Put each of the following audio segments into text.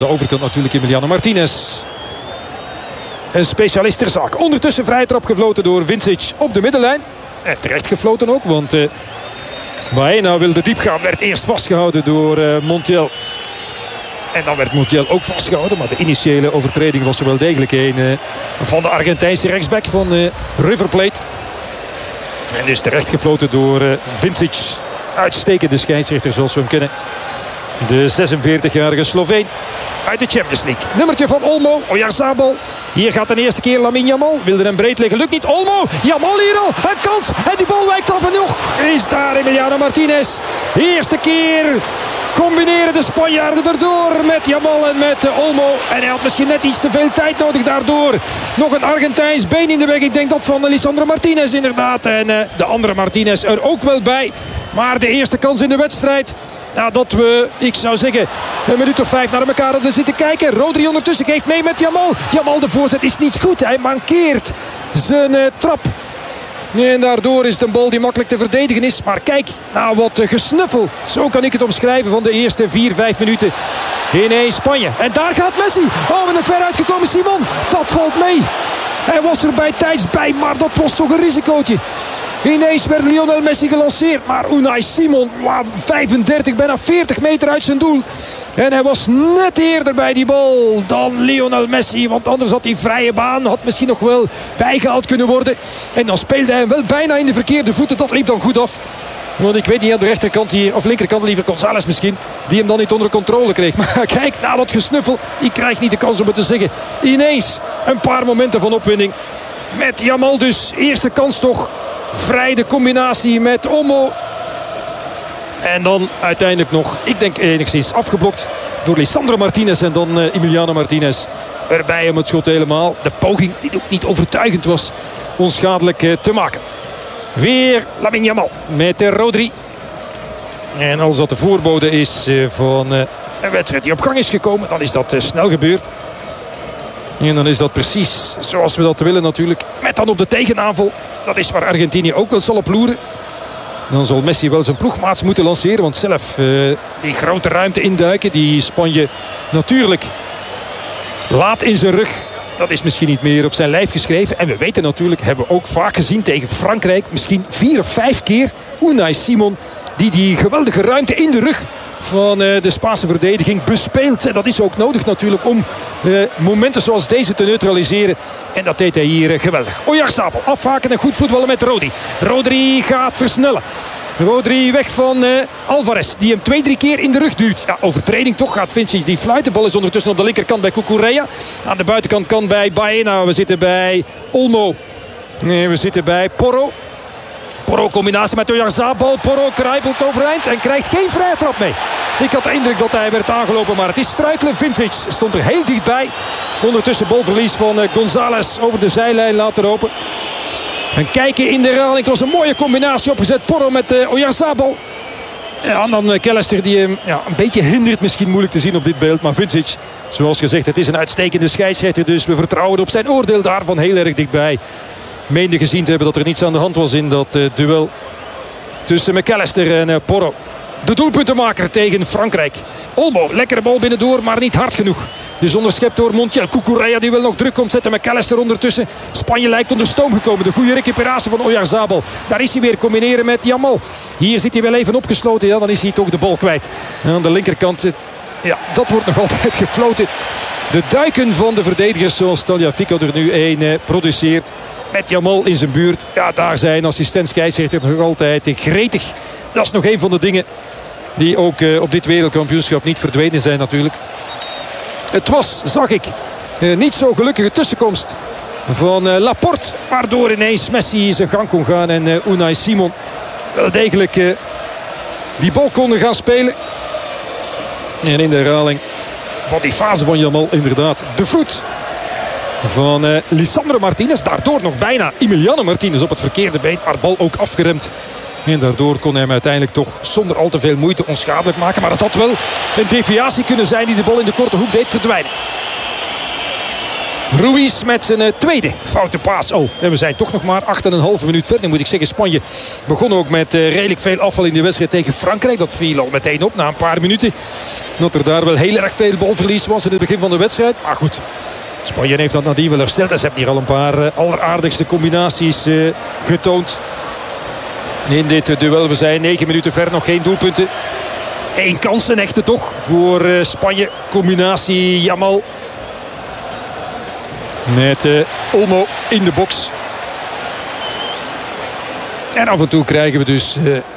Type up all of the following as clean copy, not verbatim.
De overkant natuurlijk Emiliano Martinez. Een specialist ter zaak. Ondertussen vrije trap gefloten door Vincic op de middenlijn. En terecht gefloten ook, want Baena wilde diep gaan. Werd eerst vastgehouden door Montiel. En dan werd Montiel ook vastgehouden. Maar de initiële overtreding was er wel degelijk een van de Argentijnse rechtsback van River Plate. En dus terecht gefloten door Vincic. Uitstekende scheidsrechter zoals we hem kennen. De 46-jarige Sloveen uit de Champions League. Nummertje van Olmo, Oyarzabal. Hier gaat de eerste keer Lamine Yamal. Wilde hem breed liggen, lukt niet. Olmo, Yamal hier al. Een kans en die bal wijkt af en nog is daar Emiliano Martinez. Eerste keer combineren de Spanjaarden erdoor met Yamal en met Olmo. En hij had misschien net iets te veel tijd nodig daardoor. Nog een Argentijns been in de weg. Ik denk dat van Lisandro Martinez inderdaad. En de andere Martinez er ook wel bij. Maar de eerste kans in de wedstrijd. Nadat we, ik zou zeggen, een minuut of 5 naar elkaar hadden zitten kijken. Rodri ondertussen geeft mee met Yamal. Yamal, de voorzet is niet goed. Hij mankeert zijn trap. En daardoor is het een bal die makkelijk te verdedigen is. Maar kijk, nou wat gesnuffel. Zo kan ik het omschrijven van de eerste 4-5 minuten in Spanje. En daar gaat Messi. Oh, met een ver uitgekomen Simon. Dat valt mee. Hij was er bij tijds bij, maar dat was toch een risicootje. Ineens werd Lionel Messi gelanceerd. Maar Unai Simon, 35, bijna 40 meter uit zijn doel. En hij was net eerder bij die bal dan Lionel Messi. Want anders had hij vrije baan. Had misschien nog wel bijgehaald kunnen worden. En dan speelde hij hem wel bijna in de verkeerde voeten. Dat liep dan goed af. Want ik weet niet aan de rechterkant hier, of linkerkant liever González misschien. Die hem dan niet onder controle kreeg. Maar kijk, na dat gesnuffel. Ik krijg niet de kans om het te zeggen. Ineens een paar momenten van opwinding. Met Yamal dus. Eerste kans toch. Vrij de combinatie met Olmo. En dan uiteindelijk nog, ik denk enigszins afgeblokt door Lisandro Martinez. En dan Emiliano Martinez erbij om het schot helemaal. De poging die ook niet overtuigend was onschadelijk te maken. Weer Lamine Yamal met Rodri. En als dat de voorbode is van een wedstrijd die op gang is gekomen, dan is dat snel gebeurd. En dan is dat precies zoals we dat willen natuurlijk. Met dan op de tegenaanval. Dat is waar Argentinië ook wel zal op loeren. Dan zal Messi wel zijn ploegmaats moeten lanceren. Want zelf die grote ruimte induiken. Die Spanje natuurlijk laat in zijn rug. Dat is misschien niet meer op zijn lijf geschreven. En we weten natuurlijk, hebben we ook vaak gezien tegen Frankrijk. Misschien 4 of 5 keer Unai Simon. Die geweldige ruimte in de rug van de Spaanse verdediging bespeelt. En dat is ook nodig natuurlijk om momenten zoals deze te neutraliseren. En dat deed hij hier geweldig. Oyarzabal afhaken en goed voetballen met Rodri. Rodri gaat versnellen. Rodri weg van Alvarez. Die hem 2-3 keer in de rug duwt. Ja, overtreding toch gaat Vincic die fluit. De bal is ondertussen op de linkerkant bij Cucurella. Aan de buitenkant kan bij Baena. We zitten bij Olmo. Nee, we zitten bij Porro. Porro combinatie met Oyarzabal. Porro kruipelt overeind en krijgt geen vrije trap mee. Ik had de indruk dat hij werd aangelopen, maar het is struikelen. Vincic stond er heel dichtbij. Ondertussen balverlies van González over de zijlijn laten lopen. En kijken in de herhaling. Het was een mooie combinatie opgezet. Porro met Oyarzabal. Ja, en dan McAllister die hem een beetje hindert. Misschien moeilijk te zien op dit beeld. Maar Vincic, zoals gezegd, het is een uitstekende scheidsrechter. Dus we vertrouwen op zijn oordeel daarvan heel erg dichtbij. Meende gezien te hebben dat er niets aan de hand was in dat duel tussen McAllister en Porro. De doelpuntenmaker tegen Frankrijk. Olmo, lekkere bal binnendoor, maar niet hard genoeg. Dus onderschept door Montiel. Cucurella die wel nog druk komt zetten. McAllister ondertussen. Spanje lijkt onder stoom gekomen. De goede recuperatie van Oyarzabal. Daar is hij weer, combineren met Yamal. Hier zit hij wel even opgesloten. Ja, dan is hij toch de bal kwijt. En aan de linkerkant, ja, dat wordt nog altijd gefloten. De duiken van de verdedigers zoals Tagliafico er nu één produceert. Met Yamal in zijn buurt. Ja, daar zijn assistent scheidsrechter nog altijd gretig. Dat is nog een van de dingen die ook op dit wereldkampioenschap niet verdwenen zijn natuurlijk. Het was, zag ik, niet zo gelukkige tussenkomst van Laporte. Waardoor ineens Messi zijn gang kon gaan en Unai Simon wel degelijk die bal konden gaan spelen. En in de herhaling van die fase van Yamal inderdaad de voet van Lisandro Martinez. Daardoor nog bijna Emiliano Martinez op het verkeerde been. Maar bal ook afgeremd. En daardoor kon hij hem uiteindelijk toch zonder al te veel moeite onschadelijk maken. Maar het had wel een deviatie kunnen zijn die de bal in de korte hoek deed verdwijnen. Ruiz met zijn tweede foute paas. Oh, en we zijn toch nog maar 8,5 minuut verder. Moet ik zeggen, Spanje begon ook met redelijk veel afval in de wedstrijd tegen Frankrijk. Dat viel al meteen op na een paar minuten. Dat er daar wel heel erg veel balverlies was in het begin van de wedstrijd. Maar goed, Spanje heeft dat nadien wel hersteld. En ze hebben hier al een paar alleraardigste combinaties getoond. In dit duel, we zijn 9 minuten ver, nog geen doelpunten. 1 kans, een echte toch, voor Spanje. Combinatie Yamal. Met Olmo in de box. En af en toe krijgen we dus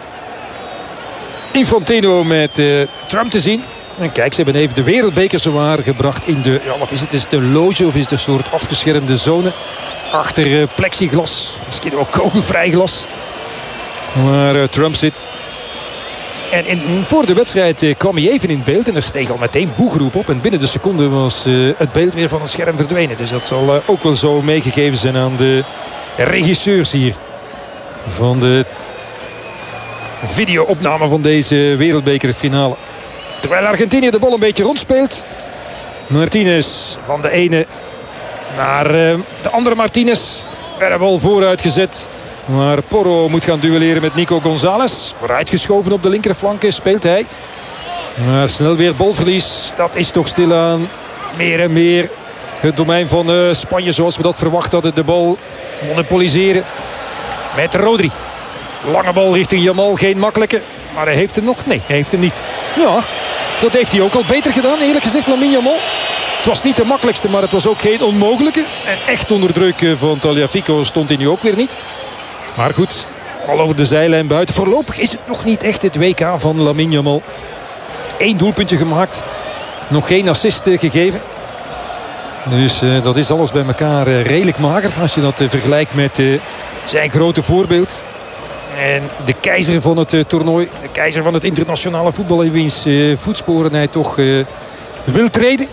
Infantino met Trump te zien. En kijk, ze hebben even de wereldbeker zowaar gebracht in de... Ja, wat is het? Is het een loge of is het een soort afgeschermde zone? Achter plexiglas. Misschien ook kogelvrij glas. Waar Trump zit. En voor de wedstrijd kwam hij even in beeld. En er steeg al meteen boegeroep op. En binnen de seconde was het beeld weer van het scherm verdwenen. Dus dat zal ook wel zo meegegeven zijn aan de regisseurs hier. Van de videoopname van deze wereldbekerfinale. Terwijl Argentinië de bal een beetje rondspeelt. Martinez van de ene naar de andere Martinez. Werd de bal vooruit gezet. Maar Porro moet gaan duelleren met Nico González. Vooruitgeschoven op de linkerflank speelt hij. Maar snel weer balverlies. Dat is toch stilaan meer en meer het domein van Spanje. Zoals we dat verwacht hadden. De bal monopoliseren met Rodri. Lange bal richting Yamal. Geen makkelijke. Maar hij heeft hem nog. Nee, hij heeft hem niet. Ja, dat heeft hij ook al beter gedaan. Eerlijk gezegd, Lamine Yamal. Het was niet de makkelijkste, maar het was ook geen onmogelijke. En echt onder druk van Tagliafico stond hij nu ook weer niet. Maar goed, al over de zijlijn buiten. Voorlopig is het nog niet echt het WK van Lamine Yamal. 1 doelpuntje gemaakt. Nog geen assist gegeven. Dus dat is alles bij elkaar redelijk mager. Als je dat vergelijkt met zijn grote voorbeeld. En de keizer van het toernooi. De keizer van het internationale voetbal. In wiens voetsporen hij toch wil treden.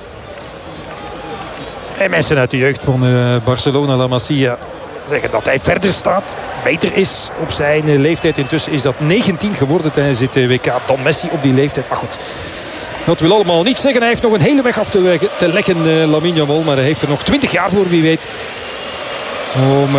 En mensen uit de jeugd van Barcelona, La Masia, zeggen dat hij verder staat. Beter is op zijn leeftijd. Intussen is dat 19 geworden tijdens het WK. Dan Messi op die leeftijd. Maar goed, dat wil allemaal niet zeggen. Hij heeft nog een hele weg af te leggen, Lamine Yamal. Maar hij heeft er nog 20 jaar voor, wie weet. Om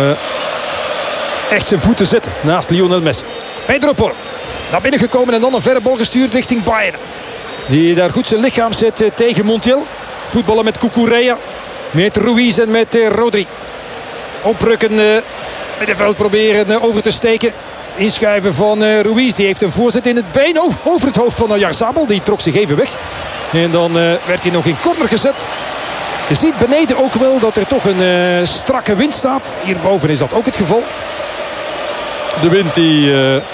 echt zijn voet te zetten naast Lionel Messi. Pedro Porro naar binnen gekomen en dan een verre bal gestuurd richting Bayern. Die daar goed zijn lichaam zet tegen Montiel. Voetballen met Cucurella. Met Ruiz en met Rodri. Oprukken, middenveld proberen over te steken. Inschuiven van Ruiz. Die heeft een voorzet in het been over het hoofd van Oyarzabal. Die trok zich even weg. En dan werd hij nog in corner gezet. Je ziet beneden ook wel dat er toch een strakke wind staat. Hierboven is dat ook het geval. De wind die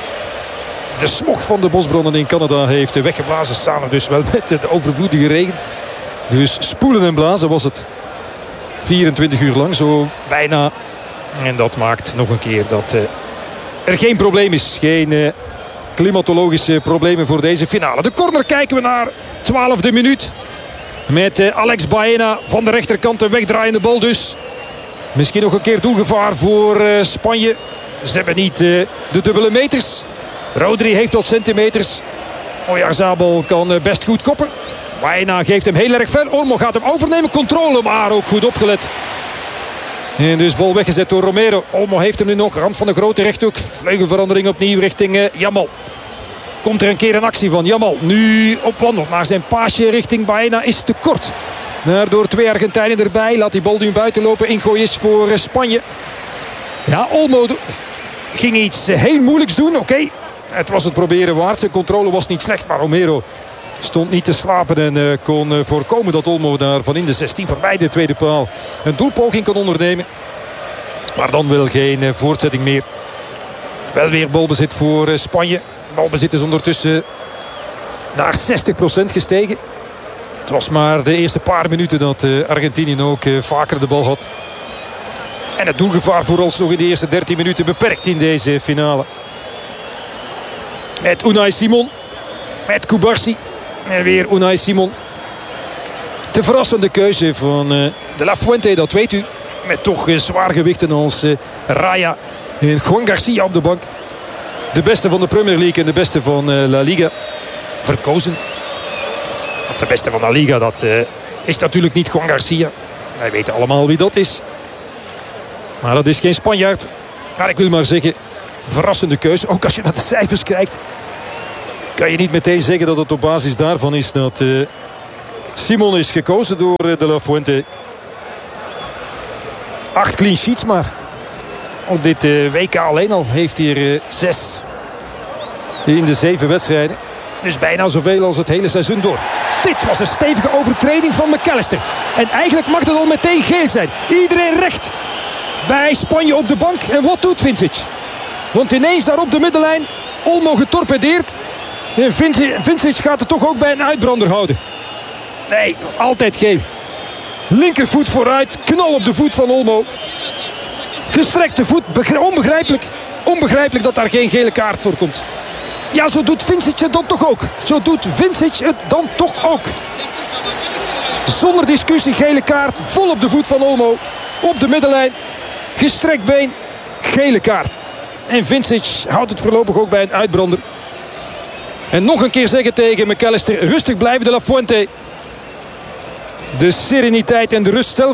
de smog van de bosbronnen in Canada heeft weggeblazen. Samen dus wel met de overvloedige regen. Dus spoelen en blazen was het. 24 uur lang, zo bijna. En dat maakt nog een keer dat er geen probleem is. Geen klimatologische problemen voor deze finale. De corner kijken we naar 12e minuut. Met Alex Baena van de rechterkant. Een wegdraaiende bal dus. Misschien nog een keer doelgevaar voor Spanje. Ze hebben niet de dubbele meters. Rodri heeft wat centimeters. Oyarzabal kan best goed koppen. Baena geeft hem heel erg ver. Olmo gaat hem overnemen. Controle, maar ook goed opgelet. En dus bal weggezet door Romero. Olmo heeft hem nu nog. Rand van de grote rechthoek. Vleugelverandering opnieuw richting Yamal. Komt er een keer een actie van Yamal. Nu op wandel. Maar zijn paasje richting Baena is te kort. Daardoor 2 Argentijnen erbij. Laat die bal nu buiten lopen. Ingooi is voor Spanje. Ja, Olmo ging iets heel moeilijks doen. Oké. Het was het proberen waard. Zijn controle was niet slecht. Maar Romero stond niet te slapen en kon voorkomen dat Olmo daar van in de 16 voorbij de tweede paal een doelpoging kon ondernemen. Maar dan wel geen voortzetting meer. Wel weer balbezit voor Spanje. Balbezit is ondertussen naar 60% gestegen. Het was maar de eerste paar minuten dat Argentinië ook vaker de bal had. En het doelgevaar vooralsnog in de eerste 13 minuten beperkt in deze finale. Met Unai Simon. Met Cubarsí. En weer Unai Simon. De verrassende keuze van De La Fuente, dat weet u. Met toch zwaargewichten als Raya en Juan Garcia op de bank. De beste van de Premier League en de beste van La Liga. Verkozen. De beste van La Liga, dat is natuurlijk niet Juan Garcia. Wij weten allemaal wie dat is. Maar dat is geen Spanjaard. Maar ik wil maar zeggen, verrassende keuze. Ook als je naar de cijfers kijkt, kan je niet meteen zeggen dat het op basis daarvan is dat Simon is gekozen door De La Fuente. 8 clean sheets maar. Op dit WK alleen al heeft hij er 6 in de 7 wedstrijden. Dus bijna zoveel als het hele seizoen door. Dit was een stevige overtreding van McAllister. En eigenlijk mag het al meteen geel zijn. Iedereen recht bij Spanje op de bank. En wat doet Vincic? Want ineens daar op de middenlijn Olmo getorpedeerd. En Vincic gaat het toch ook bij een uitbrander houden. Nee, altijd geel. Linkervoet vooruit. Knal op de voet van Olmo. Gestrekte voet. Onbegrijpelijk. Onbegrijpelijk dat daar geen gele kaart voor komt. Ja, zo doet Vincic het dan toch ook. Zo doet Vincic het dan toch ook. Zonder discussie gele kaart. Vol op de voet van Olmo. Op de middenlijn. Gestrekt been. Gele kaart. En Vincic houdt het voorlopig ook bij een uitbrander. En nog een keer zeggen tegen McAllister. Rustig blijven, De La Fuente. De sereniteit en de rust zelf.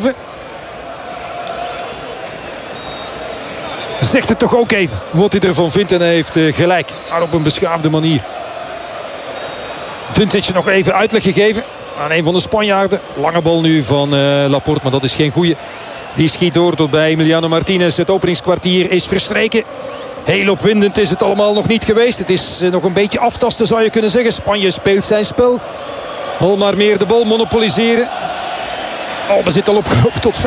Zegt het toch ook even wat hij ervan vindt. En hij heeft gelijk. Maar op een beschaafde manier. Vincic nog even uitleg gegeven aan een van de Spanjaarden. Lange bal nu van Laporte. Maar dat is geen goeie. Die schiet door tot bij Emiliano Martinez. Het openingskwartier is verstreken. Heel opwindend is het allemaal nog niet geweest. Het is nog een beetje aftasten, zou je kunnen zeggen. Spanje speelt zijn spel. Al maar meer de bal monopoliseren. Balbezit al opgelopen tot 65%.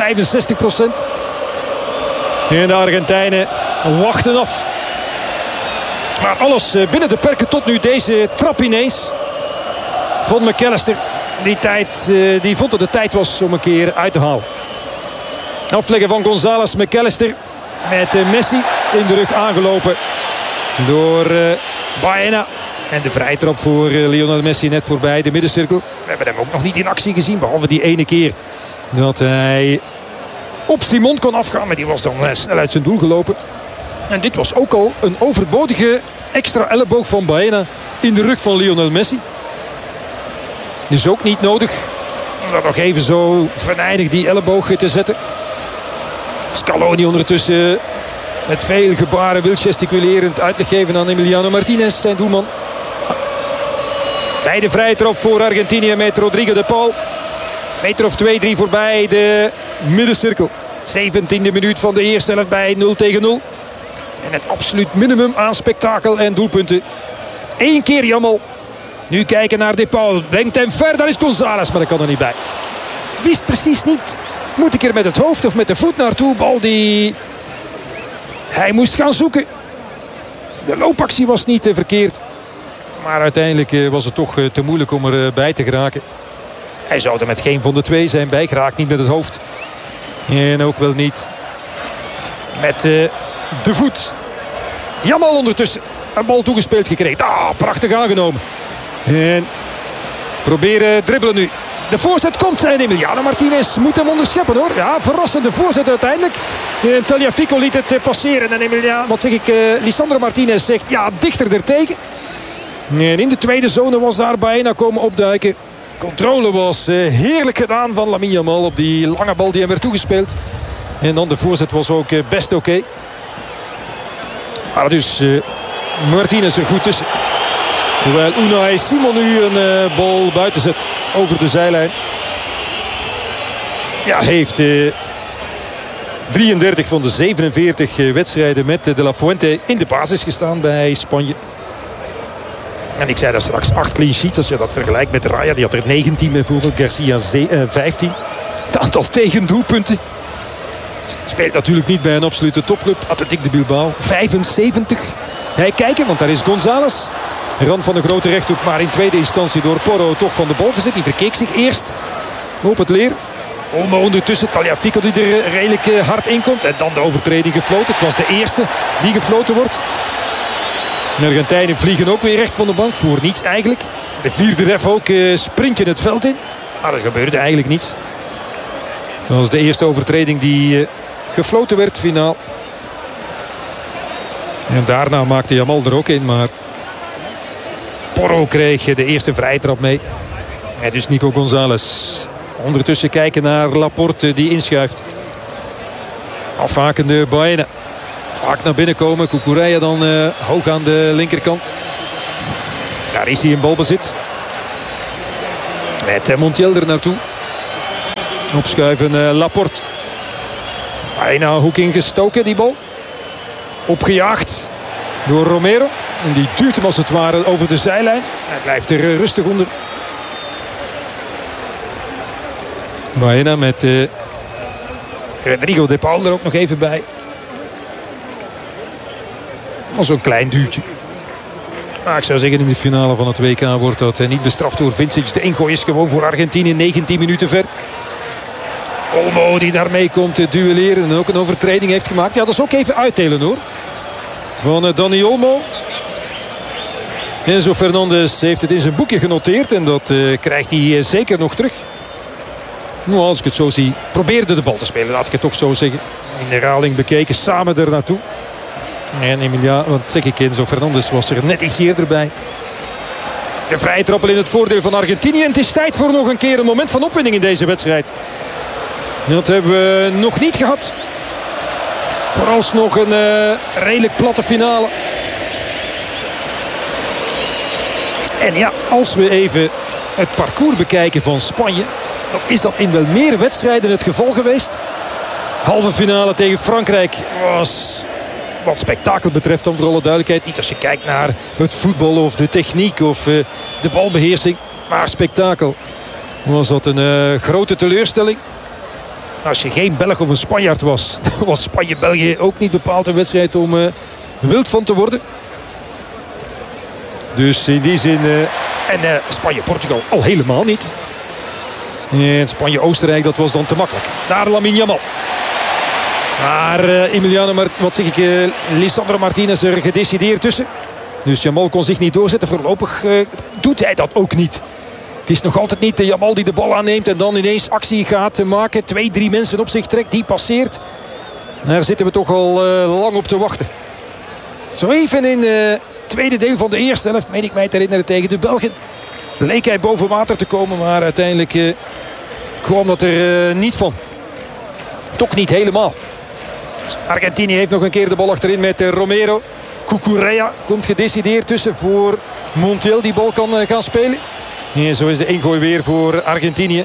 En de Argentijnen wachten af. Maar alles binnen de perken tot nu. Deze trap ineens van McAllister. Die vond dat het tijd was om een keer uit te halen. Afleggen van González, McAllister. Met Messi in de rug aangelopen door Baena. En de vrije trap voor Lionel Messi net voorbij de middencirkel. We hebben hem ook nog niet in actie gezien. Behalve die ene keer dat hij op Simon kon afgaan. Maar die was dan snel uit zijn doel gelopen. En dit was ook al een overbodige extra elleboog van Baena in de rug van Lionel Messi. Dus ook niet nodig om dat nog even zo venijnig die elleboog te zetten. Scaloni ondertussen met veel gebaren wil gesticulerend uitleg geven aan Emiliano Martinez, zijn doelman. Bij de vrije trap voor Argentinië met Rodrigo de Paul. Meter of 2-3 voorbij de middencirkel. 17e minuut van de eerste helft bij 0-0. En het absoluut minimum aan spektakel en doelpunten. 1 keer Jamal. Nu kijken naar de Paul. Brengt hem ver, daar is González, maar dat kan er niet bij. Wist precies niet. Moet ik er met het hoofd of met de voet naartoe? Bal die hij moest gaan zoeken. De loopactie was niet verkeerd. Maar uiteindelijk was het toch te moeilijk om erbij te geraken. Hij zou er met geen van de twee zijn bijgeraakt. Niet met het hoofd. En ook wel niet met de voet. Jamal ondertussen. Een bal toegespeeld gekregen. Prachtig aangenomen. En proberen dribbelen nu. De voorzet komt en Emiliano Martinez moet hem onderscheppen hoor. Ja, verrassende voorzet uiteindelijk. En Tagliafico liet het passeren. En Lisandro Martinez zegt ja, dichter ertegen. En in de tweede zone was daar Baena komen opduiken. Controle was heerlijk gedaan van Lamine Yamal op die lange bal die hem werd toegespeeld. En dan de voorzet was ook best oké. Maar dus Martinez er goed tussen. Terwijl Unai Simon nu een bal buiten zet over de zijlijn. Ja, heeft 33 van de 47 wedstrijden met De La Fuente in de basis gestaan bij Spanje. En ik zei daar straks 8 clean sheets. Als je dat vergelijkt met Raya, die had er 19 bijvoorbeeld. Garcia 15. Het aantal tegendoelpunten speelt natuurlijk niet bij een absolute topclub. Athletic de Bilbao 75. Hij kijken, want daar is González. Rand van de grote rechthoek, maar in tweede instantie door Porro toch van de bal gezet. Die verkeek zich eerst op het leer. Olmo ondertussen, Tagliafico die er redelijk hard in komt. En dan de overtreding gefloten. Het was de eerste die gefloten wordt. De Argentijnen vliegen ook weer recht van de bank. Voor niets eigenlijk. De vierde ref ook sprintje het veld in. Maar er gebeurde eigenlijk niets. Het was de eerste overtreding die gefloten werd finaal. En daarna maakte Jamal er ook in, maar Porro kreeg de eerste vrije trap mee. En dus Nico González Ondertussen kijken naar Laporte die inschuift. Afhakende Baena. Vaak naar binnen komen. Cucurella dan hoog aan de linkerkant. Daar is hij in balbezit. Met Montiel er naartoe. Opschuiven Laporte. Bijna hoek ingestoken die bal. Opgejaagd door Romero. En die duwt hem als het ware over de zijlijn. Hij blijft er rustig onder. Baena met Rodrigo de Paul er ook nog even bij. Al zo'n klein duwtje. Maar ik zou zeggen in de finale van het WK wordt dat niet bestraft door Vincic. De ingooi is gewoon voor Argentinië 19 minuten ver. Olmo die daarmee komt te duelleren en ook een overtreding heeft gemaakt. Ja, dat is ook even uitdelen hoor. Van Dani Olmo. Enzo Fernandez heeft het in zijn boekje genoteerd. En dat krijgt hij zeker nog terug. Nou, als ik het zo zie, probeerde de bal te spelen. Laat ik het toch zo zeggen. In de herhaling bekeken, samen er naartoe. En wat zeg ik, Enzo Fernandez was er net iets eerder bij. De vrije trappel in het voordeel van Argentinië. En het is tijd voor nog een keer een moment van opwinding in deze wedstrijd. Dat hebben we nog niet gehad. Vooralsnog een redelijk platte finale. En ja, als we even het parcours bekijken van Spanje, dan is dat in wel meer wedstrijden het geval geweest. Halve finale tegen Frankrijk was, wat spektakel betreft dan voor alle duidelijkheid, niet als je kijkt naar het voetbal of de techniek of de balbeheersing, maar spektakel. Was dat een grote teleurstelling. Als je geen Belg of een Spanjaard was, was Spanje-België ook niet bepaald een wedstrijd om wild van te worden. Dus in die zin, en Spanje-Portugal al helemaal niet. En Spanje-Oostenrijk, dat was dan te makkelijk. Daar Lamine Yamal. Maar Lisandro Martinez er gedecideerd tussen. Dus Yamal kon zich niet doorzetten. Voorlopig doet hij dat ook niet. Het is nog altijd niet de Yamal die de bal aanneemt en dan ineens actie gaat maken. 2-3 mensen op zich trekt, die passeert. Daar zitten we toch al lang op te wachten. Zo even in het tweede deel van de eerste helft, meen ik mij te herinneren, tegen de Belgen. Leek hij boven water te komen, maar uiteindelijk kwam dat er niet van. Toch niet helemaal. Argentinië heeft nog een keer de bal achterin met Romero. Cucurella komt gedecideerd tussen voor Montiel, die bal kan gaan spelen. En zo is de ingooi weer voor Argentinië.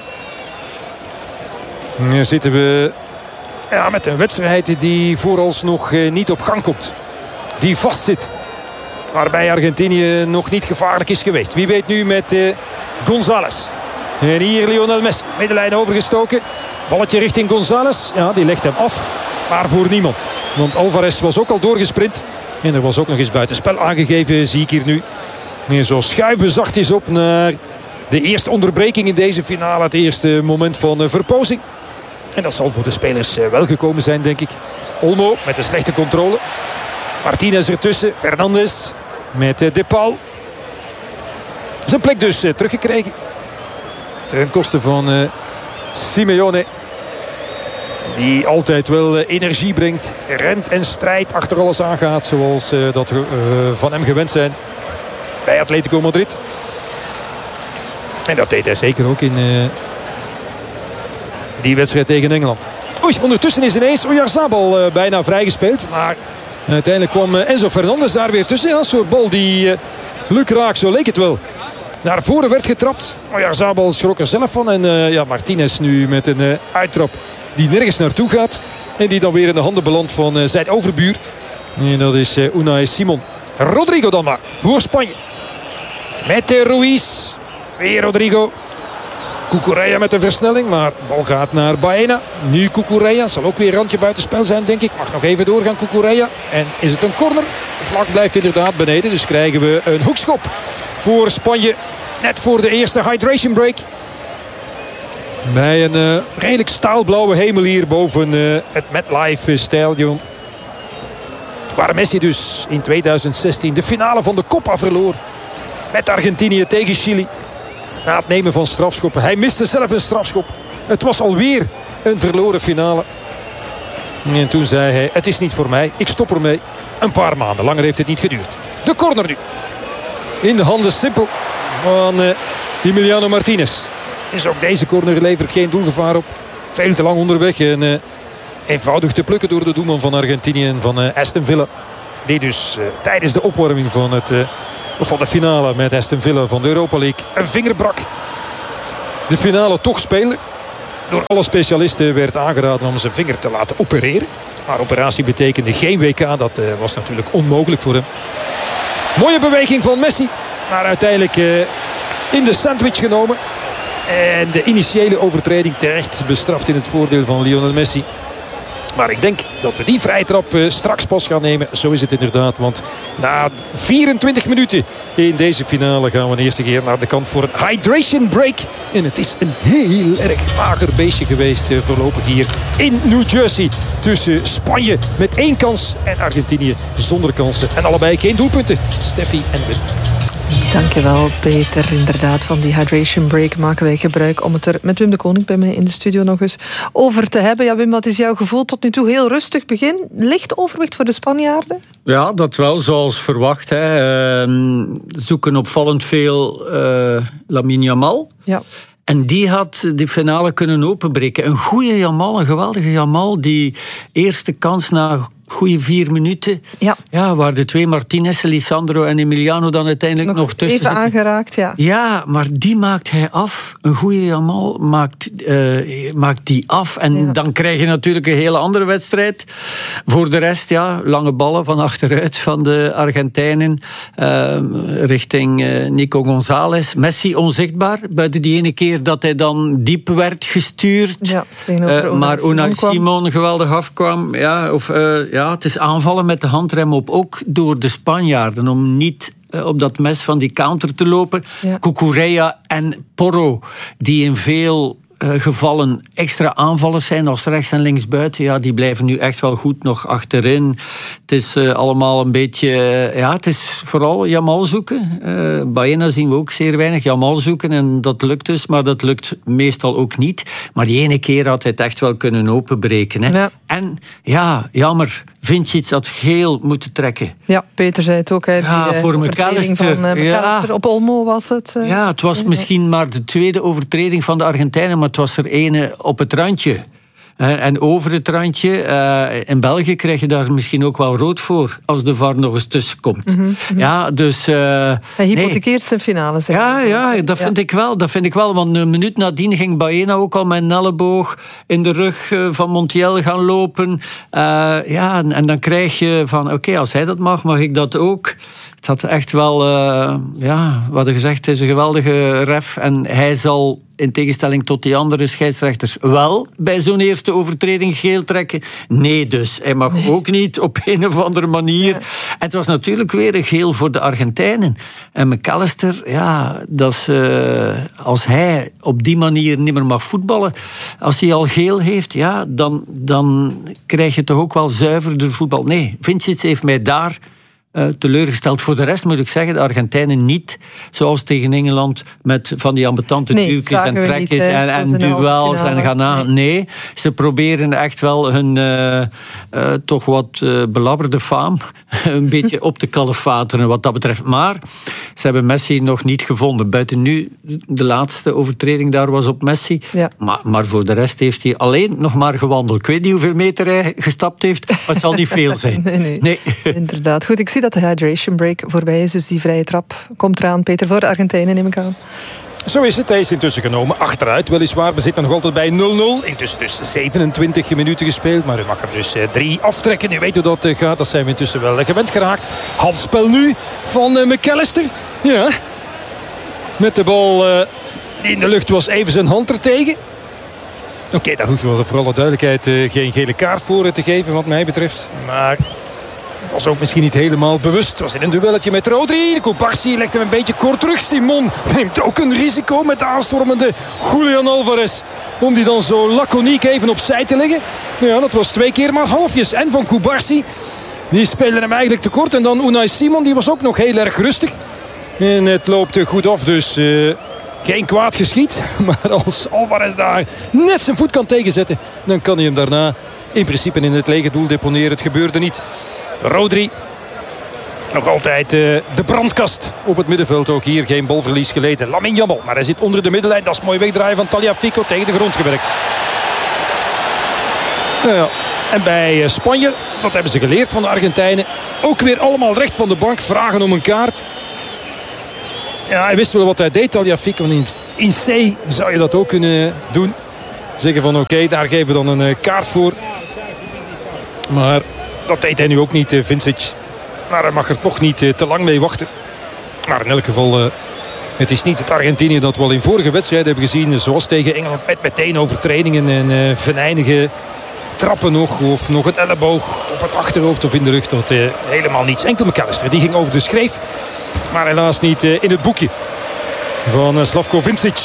Dan zitten we met een wedstrijd die vooralsnog niet op gang komt. Die vastzit. Waarbij Argentinië nog niet gevaarlijk is geweest. Wie weet nu met González. En hier Lionel Messi. Middenlijn overgestoken. Balletje richting González. Ja, die legt hem af. Maar voor niemand. Want Alvarez was ook al doorgesprint. En er was ook nog eens buitenspel aangegeven. Zie ik hier nu. En zo schuiven zachtjes op naar de eerste onderbreking in deze finale. Het eerste moment van verpozing. En dat zal voor de spelers wel gekomen zijn, denk ik. Olmo met een slechte controle. Martinez ertussen. Fernandez met De Paul. Zijn plek dus teruggekregen. Ten koste van Simeone. Die altijd wel energie brengt. Rent en strijdt, achter alles aangaat. Zoals dat we van hem gewend zijn. Bij Atletico Madrid. En dat deed hij zeker ook in die wedstrijd tegen Engeland. Oei, ondertussen is ineens Oyarzabal bijna vrijgespeeld. Maar uiteindelijk kwam Enzo Fernandez daar weer tussen. Ja, een soort bal die lukraak, zo leek het wel, naar voren werd getrapt. Oyarzabal schrok er zelf van. En Martinez nu met een uittrap die nergens naartoe gaat. En die dan weer in de handen belandt van zijn overbuur. En dat is Unai Simon. Rodrigo dan maar voor Spanje. Met Ruiz. Weer Rodrigo. Cucurella met de versnelling. Maar de bal gaat naar Baena. Nu Cucurella. Zal ook weer randje buitenspel zijn, denk ik. Mag nog even doorgaan Cucurella. En is het een corner? De vlag blijft inderdaad beneden. Dus krijgen we een hoekschop voor Spanje. Net voor de eerste hydration break. Bij een redelijk staalblauwe hemel hier boven het MetLife Stadion. Waar Messi dus in 2016 de finale van de Copa verloor. Met Argentinië tegen Chili. Na het nemen van strafschoppen. Hij miste zelf een strafschop. Het was alweer een verloren finale. En toen zei hij, het is niet voor mij. Ik stop ermee. Een paar maanden. Langer heeft het niet geduurd. De corner nu. In de handen simpel van Emiliano Martinez. is ook deze corner levert geen doelgevaar op. Veel te lang onderweg en eenvoudig te plukken door de doelman van Argentinië en van Aston Villa. Die dus tijdens de opwarming van de finale met Aston Villa van de Europa League een vinger brak. De finale toch spelen. Door alle specialisten werd aangeraden om zijn vinger te laten opereren. Maar operatie betekende geen WK. Dat was natuurlijk onmogelijk voor hem. Mooie beweging van Messi. Maar uiteindelijk in de sandwich genomen. En de initiële overtreding terecht bestraft in het voordeel van Lionel Messi. Maar ik denk dat we die vrije trap straks pas gaan nemen. Zo is het inderdaad. Want na 24 minuten in deze finale gaan we de eerste keer naar de kant voor een hydration break. En het is een heel erg mager beestje geweest voorlopig hier in New Jersey. Tussen Spanje met 1 kans en Argentinië zonder kansen. En allebei geen doelpunten. Steffi en Wim. Dankjewel, Peter. Inderdaad, van die hydration break maken wij gebruik om het er met Wim de Koning bij mij in de studio nog eens over te hebben. Ja, Wim, wat is jouw gevoel tot nu toe? Heel rustig begin. Licht overwicht voor de Spanjaarden? Ja, dat wel, zoals verwacht. Zoeken opvallend veel Lamine Yamal. Ja. En die had de finale kunnen openbreken. Een goede Yamal, een geweldige Yamal. Die eerste kans na goede 4 minuten. Ja, waar de 2 Martinez, Lisandro en Emiliano dan uiteindelijk nog tussen even zitten. Aangeraakt, ja. Ja, maar die maakt hij af. Een goede Yamal maakt die af. En dan krijg je natuurlijk een hele andere wedstrijd. Voor de rest, ja, lange ballen van achteruit van de Argentijnen. Richting Nico González. Messi onzichtbaar. Buiten die ene keer dat hij dan diep werd gestuurd. Ja, maar Unai Simon geweldig afkwam. Ja, het is aanvallen met de handrem op. Ook door de Spanjaarden. Om niet op dat mes van die counter te lopen. Ja. Cucurella en Porro, die in veel gevallen extra aanvallers zijn als rechts en links buiten. Ja, die blijven nu echt wel goed nog achterin. Het is allemaal een beetje... het is vooral Yamal zoeken. Baena zien we ook zeer weinig. Yamal zoeken en dat lukt dus, maar dat lukt meestal ook niet. Maar die ene keer had hij het echt wel kunnen openbreken. Hè. Ja. En ja, jammer, Vincic had geel moeten trekken. Ja, Peter zei het ook. Voor McAllister. McAllister op Olmo was het. Ja, het was misschien maar de tweede overtreding van de Argentijnen, maar het was er ene op het randje. En over het randje. In België krijg je daar misschien ook wel rood voor, als de VAR nog eens tussenkomt. Mm-hmm. Ja, dus... hij hypothekeert zijn finale. Dat vind ik wel. Want een minuut nadien ging Baena ook al met een elleboog in de rug van Montiel gaan lopen. En dan krijg je van, oké, als hij dat mag ik dat ook. Het had echt wel, we hadden gezegd, het is een geweldige ref. En hij zal, in tegenstelling tot die andere scheidsrechters, wel bij zo'n eerste overtreding geel trekken. Nee, dus. Hij mag ook niet op een of andere manier. Ja. En het was natuurlijk weer een geel voor de Argentijnen. En McAllister, dat is, als hij op die manier niet meer mag voetballen, als hij al geel heeft, dan krijg je toch ook wel zuiverder voetbal. Nee, Vincic heeft mij daar teleurgesteld. Voor de rest moet ik zeggen, de Argentijnen niet zoals tegen Engeland met van die ambetante duwtjes en trekjes en duels en gaan na. Nee, ze proberen echt wel hun toch wat belabberde faam een beetje op te kalefateren wat dat betreft. Maar ze hebben Messi nog niet gevonden. Buiten nu, de laatste overtreding daar was op Messi. Ja. Maar voor de rest heeft hij alleen nog maar gewandeld. Ik weet niet hoeveel meter hij gestapt heeft, maar het zal niet veel zijn. Nee. Inderdaad. Goed, ik zie dat de hydration break voorbij is, dus die vrije trap komt eraan. Peter, voor de Argentijnen neem ik aan. Zo is het. Hij is intussen genomen. Achteruit weliswaar. We zitten nog altijd bij 0-0. Intussen dus 27 minuten gespeeld. Maar u mag er dus 3 aftrekken. U weet hoe dat gaat. Dat zijn we intussen wel gewend geraakt. Handspel nu van McAllister. Ja. Met de bal in de lucht was even zijn hand er tegen. Oké, daar hoef je wel voor alle duidelijkheid geen gele kaart voor te geven wat mij betreft. Maar... was ook misschien niet helemaal bewust. Het was in een duelletje met Rodri. Cubarsí legt hem een beetje kort terug. Simon neemt ook een risico met de aanstormende Julian Alvarez. Om die dan zo laconiek even opzij te leggen. Ja, dat was 2 keer maar halfjes. En van Cubarsí. Die speelde hem eigenlijk tekort. En dan Unai Simon, die was ook nog heel erg rustig. En het loopt goed af, dus geen kwaad geschied. Maar als Alvarez daar net zijn voet kan tegenzetten, dan kan hij hem daarna in principe in het lege doel deponeren. Het gebeurde niet. Rodri Nog altijd de brandkast op het middenveld. Ook hier geen balverlies geleden. Lamine Yamal, maar hij zit onder de middenlijn. Dat is mooi wegdraaien van Tagliafico, tegen de grond gewerkt. Ja. En bij Spanje, dat hebben ze geleerd van de Argentijnen. Ook weer allemaal recht van de bank. Vragen om een kaart. Ja, hij wist wel wat hij deed, Tagliafico. In C zou je dat ook kunnen doen. Zeggen van oké, daar geven we dan een kaart voor. Maar dat deed hij nu ook niet, Vincic. Maar hij mag er toch niet te lang mee wachten. Maar in elk geval, het is niet het Argentinië dat we al in vorige wedstrijden hebben gezien. Zoals tegen Engeland, met meteen overtredingen en venijnige trappen nog. Of nog het elleboog op het achterhoofd of in de rug. Dat helemaal niets. Enkel McAllister, die ging over de schreef. Maar helaas niet in het boekje van Slavko Vincic.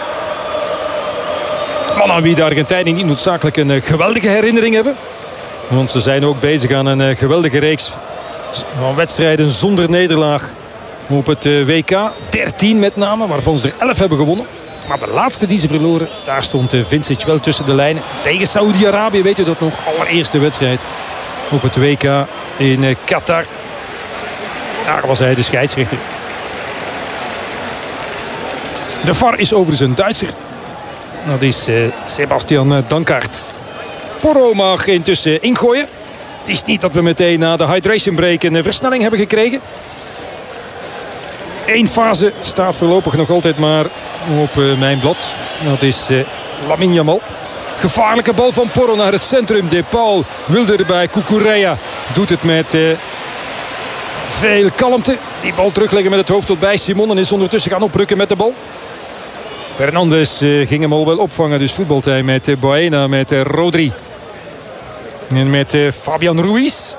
Man aan wie de Argentijnen niet noodzakelijk een geweldige herinnering hebben. Want ze zijn ook bezig aan een geweldige reeks van wedstrijden zonder nederlaag op het WK. 13 met name, waarvan ze er 11 hebben gewonnen. Maar de laatste die ze verloren, daar stond Vincic wel tussen de lijnen. Tegen Saoedi-Arabië, weet u dat nog? Allereerste wedstrijd op het WK in Qatar. Daar was hij de scheidsrechter. De VAR is overigens een Duitser. Dat is Sebastian Dankaert. Porro mag intussen ingooien. Het is niet dat we meteen na de hydration break een versnelling hebben gekregen. Eén fase staat voorlopig nog altijd maar op mijn blad. Dat is Lamine Yamal. Gevaarlijke bal van Porro naar het centrum. De Paul wilde erbij. Cucurella doet het met veel kalmte. Die bal terugleggen met het hoofd tot bij Simon. En is ondertussen gaan oprukken met de bal. Fernandes ging hem al wel opvangen. Dus voetbalt hij met Baena, met Rodri. En met Fabian Ruiz.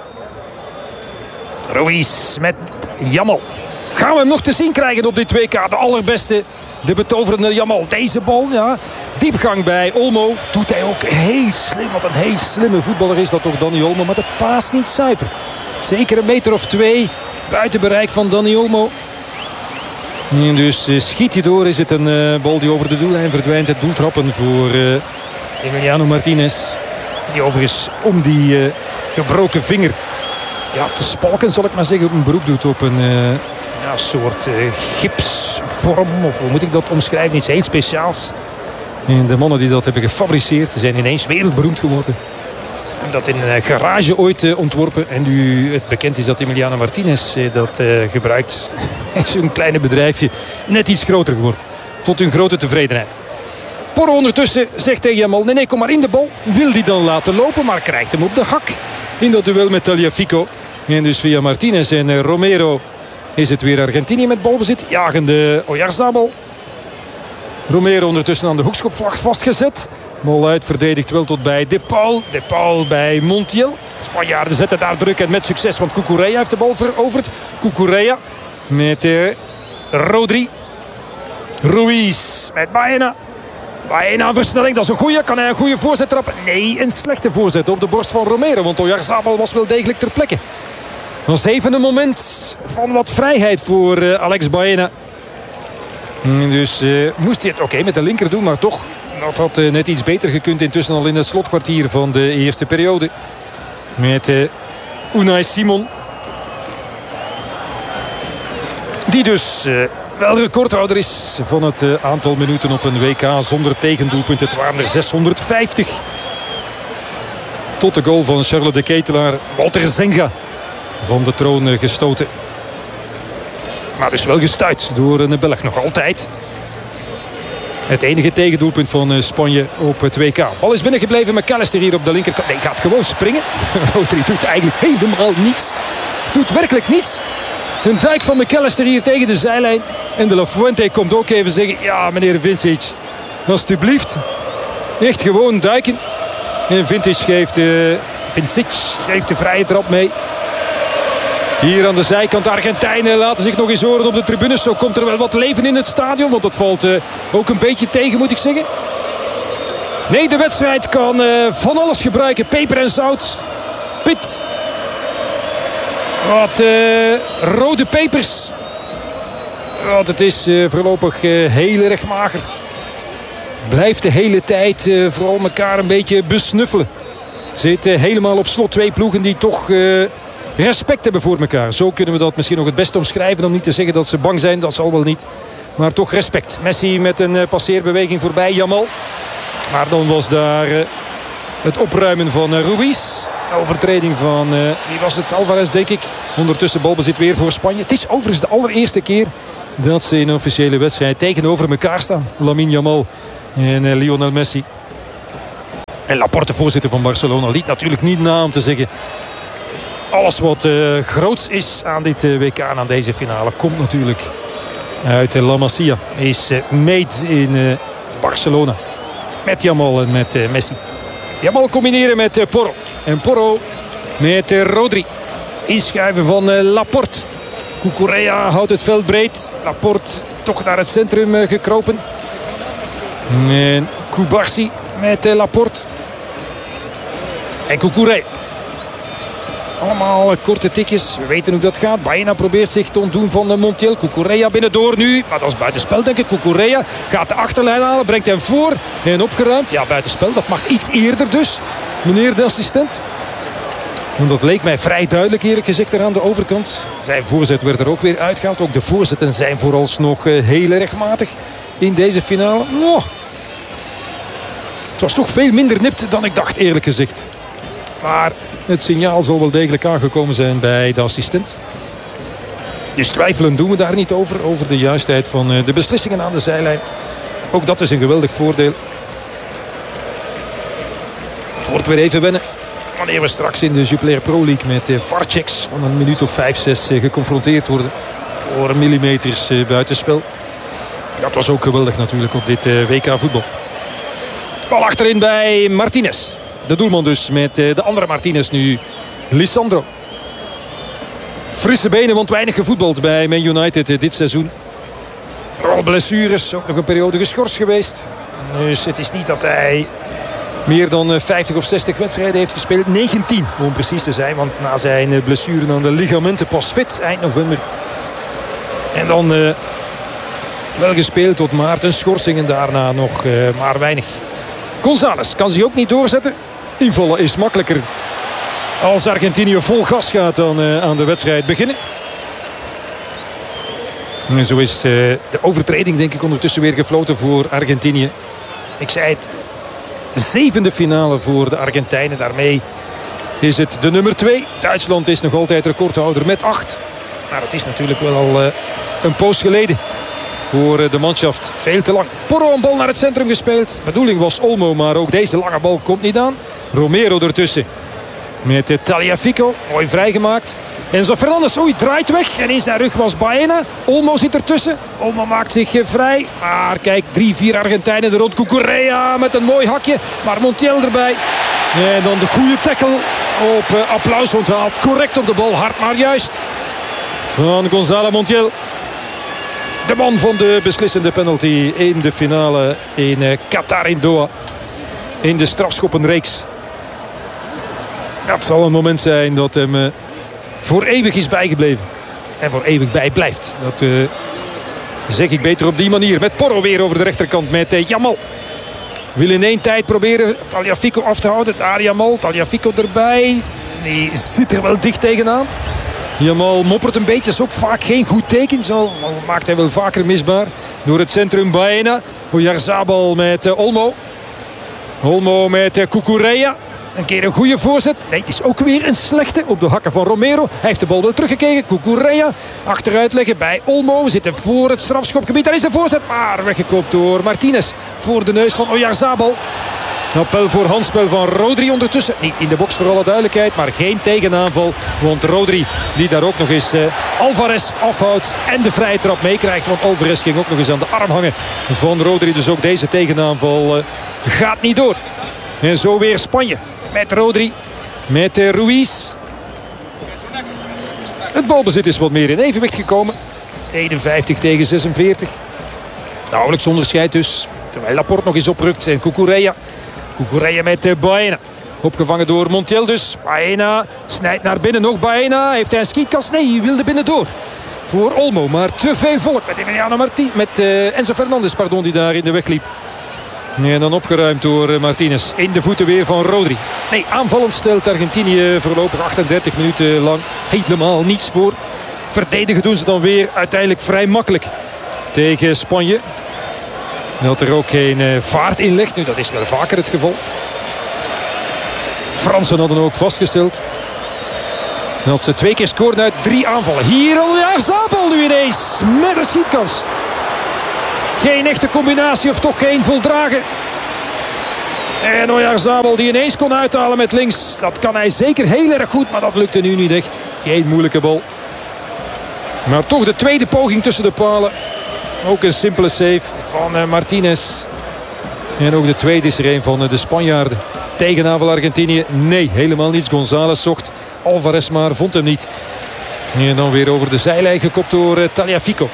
Ruiz met Yamal. Gaan we hem nog te zien krijgen op dit WK. De allerbeste, de betoverende Yamal. Deze bal, ja. Diepgang bij Olmo. Doet hij ook heel slim. Wat een heel slimme voetballer is dat toch, Dani Olmo. Maar de paas niet zuiver. Zeker een meter of 2 buiten bereik van Dani Olmo. En dus schiet hij door. Is het een bal die over de doellijn verdwijnt. Het doeltrappen voor Emiliano Martinez. Die overigens om die gebroken vinger te spalken, zal ik maar zeggen, een beroep doet op een soort gipsvorm. Of hoe moet ik dat omschrijven? Iets heel speciaals. En de mannen die dat hebben gefabriceerd zijn ineens wereldberoemd geworden. En dat in een garage ooit ontworpen. En nu het bekend is dat Emiliano Martinez dat gebruikt. Is een kleine bedrijfje net iets groter geworden. Tot hun grote tevredenheid. Porro ondertussen zegt tegen Yamal: nee, kom maar in de bal. Wil die dan laten lopen, maar krijgt hem op de hak. In dat duel met Tagliafico. En dus via Martinez en Romero is het weer Argentinië met balbezit. Jagende Oyarzabal. Romero ondertussen aan de hoekschopvlag vastgezet. Bal uit, verdedigt wel tot bij De Paul. De Paul bij Montiel. Spanjaarden zetten daar druk en met succes, want Cucurella heeft de bal veroverd. Cucurella met Rodri. Ruiz met Baena. Baena versnelling, dat is een goeie. Kan hij een goede voorzet trappen? Nee, een slechte voorzet op de borst van Romero. Want Oyarzabal was wel degelijk ter plekke. Was even een moment van wat vrijheid voor Alex Baena. Dus moest hij het met de linker doen, maar toch. Dat had net iets beter gekund intussen al in het slotkwartier van de eerste periode. Met Unai Simon. Die dus wel recordhouder is van het aantal minuten op een WK zonder tegendoelpunt. Het waren er 650. Tot de goal van Charles de Ketelaar. Walter Zenga van de troon gestoten. Maar dus wel gestuit door een Belg nog altijd. Het enige tegendoelpunt van Spanje op het WK. Bal is binnengebleven. McAllister hier op de linkerkant. Nee, gaat gewoon springen. Rodri doet eigenlijk helemaal niets. Doet werkelijk niets. Een duik van McAllister hier tegen de zijlijn. En de La Fuente komt ook even zeggen: ja, meneer Vincic, alstublieft. Echt gewoon duiken. En Vincic geeft de vrije trap mee. Hier aan de zijkant, de Argentijnen laten zich nog eens horen op de tribunes. Zo komt er wel wat leven in het stadion. Want dat valt ook een beetje tegen, moet ik zeggen. Nee, de wedstrijd kan van alles gebruiken. Peper en zout. Pit. Wat rode pepers. Want het is voorlopig heel erg mager. Blijft de hele tijd vooral elkaar een beetje besnuffelen. Zit helemaal op slot. Twee ploegen die toch respect hebben voor elkaar. Zo kunnen we dat misschien nog het beste omschrijven. Om niet te zeggen dat ze bang zijn, dat zal wel niet. Maar toch respect. Messi met een passeerbeweging voorbij Jamal. Maar dan was daar het opruimen van Ruiz. Overtreding van, wie was het? Alvarez, denk ik. Ondertussen balbezit weer voor Spanje. Het is overigens de allereerste keer dat ze in een officiële wedstrijd tegenover elkaar staan. Lamine Yamal en Lionel Messi. En Laporte, voorzitter van Barcelona, liet natuurlijk niet na om te zeggen: alles wat groots is aan dit WK en aan deze finale komt natuurlijk uit La Masia. Is made in Barcelona. Met Yamal en met Messi. Yamal combineren met Porro. En Porro met Rodri. Inschuiven van Laporte. Cucurella houdt het veld breed. Laporte toch naar het centrum gekropen. En Cubarsi met Laporte. En Cucurella. Allemaal korte tikjes. We weten hoe dat gaat. Baena probeert zich te ontdoen van Montiel. Cucurella binnendoor nu. Maar dat is buitenspel, denk ik. Cucurella gaat de achterlijn halen. Brengt hem voor. En opgeruimd. Ja, buitenspel. Dat mag iets eerder dus. Meneer de assistent. Want dat leek mij vrij duidelijk, eerlijk gezegd, er aan de overkant. Zijn voorzet werd er ook weer uitgehaald. Ook de voorzetten zijn vooralsnog heel erg matig in deze finale. Oh. Het was toch veel minder nipt dan ik dacht, eerlijk gezegd. Maar het signaal zal wel degelijk aangekomen zijn bij de assistent. Dus twijfelen doen we daar niet over. Over de juistheid van de beslissingen aan de zijlijn. Ook dat is een geweldig voordeel. Het wordt weer even wennen. Wanneer we straks in de Jupiler Pro League met VAR-checks van een minuut of 5, 6 geconfronteerd worden. Voor millimeters buitenspel. Dat was ook geweldig natuurlijk op dit WK voetbal. Bal achterin bij Martinez. De doelman dus met de andere Martinez nu. Lisandro. Frisse benen, want weinig gevoetbald bij Man United dit seizoen. Vooral blessures. Ook nog een periode geschorst geweest. Dus het is niet dat hij meer dan 50 of 60 wedstrijden heeft gespeeld. 19 om precies te zijn. Want na zijn blessure aan de ligamenten pas fit eind november. En dan wel gespeeld tot maart. Een schorsing en daarna nog maar weinig. González kan zich ook niet doorzetten. Invallen is makkelijker als Argentinië vol gas gaat dan aan de wedstrijd beginnen. En zo is de overtreding denk ik ondertussen weer gefloten voor Argentinië. Ik zei het, 7e finale voor de Argentijnen. Daarmee is het de nummer 2. Duitsland is nog altijd recordhouder met 8. Maar het is natuurlijk wel al een poos geleden voor de manschaft. Veel te lang. Porro een bal naar het centrum gespeeld. Bedoeling was Olmo, maar ook deze lange bal komt niet aan. Romero ertussen. Met Tagliafico. Mooi vrijgemaakt. Enzo Fernandez, draait weg. En in zijn rug was Baena. Olmo zit ertussen. Olmo maakt zich vrij. Maar kijk, 3-4 Argentijnen er rond. Cucurella met een mooi hakje. Maar Montiel erbij. En dan de goede tackle op applaus onthaald. Correct op de bal. Hard maar juist. Van Gonzalo Montiel. De man van de beslissende penalty in de finale in Qatar in Doha. In de strafschoppenreeks. Dat zal een moment zijn dat hem voor eeuwig is bijgebleven. En voor eeuwig bijblijft. Dat zeg ik beter op die manier. Met Porro weer over de rechterkant met Yamal. Wil in één tijd proberen Tagliafico af te houden. Daar Yamal, Tagliafico erbij. Die zit er wel dicht tegenaan. Yamal moppert een beetje, is ook vaak geen goed teken. Zo maakt hij wel vaker misbaar. Door het centrum Baena. Oyarzabal met Olmo. Olmo met Cucurella. Een keer een goede voorzet. Nee, het is ook weer een slechte op de hakken van Romero. Hij heeft de bal wel teruggekregen. Cucurella achteruit leggen bij Olmo. Zitten voor het strafschopgebied. Daar is de voorzet, maar weggekopt door Martinez. Voor de neus van Oyarzabal. Appel voor handspel van Rodri ondertussen. Niet in de box voor alle duidelijkheid, maar geen tegenaanval. Want Rodri, die daar ook nog eens Alvarez afhoudt en de vrije trap meekrijgt. Want Alvarez ging ook nog eens aan de arm hangen van Rodri. Dus ook deze tegenaanval gaat niet door. En zo weer Spanje. Met Rodri, met Ruiz. Het balbezit is wat meer in evenwicht gekomen. 51 tegen 46. Nauwelijks onderscheid dus. Terwijl Laporte nog eens oprukt. En Cucurella met Baena. Opgevangen door Montiel dus. Baena snijdt naar binnen. Nog Baena. Heeft hij een schietkast? Nee, hij wilde binnendoor. Voor Olmo. Maar te veel volk met Emiliano Martinez. Met Enzo Fernandez, die daar in de weg liep. En dan opgeruimd door Martinez. In de voeten weer van Rodri. Nee, aanvallend stelt Argentinië voorlopig 38 minuten lang helemaal niets voor. Verdedigen doen ze dan weer uiteindelijk vrij makkelijk tegen Spanje. Dat er ook geen vaart in ligt. Nu, dat is wel vaker het geval. Fransen hadden ook vastgesteld dat ze 2 keer scoren uit 3 aanvallen. Hier Oyarzabal nu ineens met een schietkans. Geen echte combinatie of toch geen voldragen. En Oyarzabal die ineens kon uithalen met links. Dat kan hij zeker heel erg goed, maar dat lukte nu niet echt. Geen moeilijke bal. Maar toch de tweede poging tussen de palen. Ook een simpele save van Martinez. En ook de tweede is er een van de Spanjaarden. Tegenaanval Argentinië. Nee, helemaal niets. González zocht Alvarez, maar vond hem niet. En dan weer over de zijlijn gekopt door Tagliafico.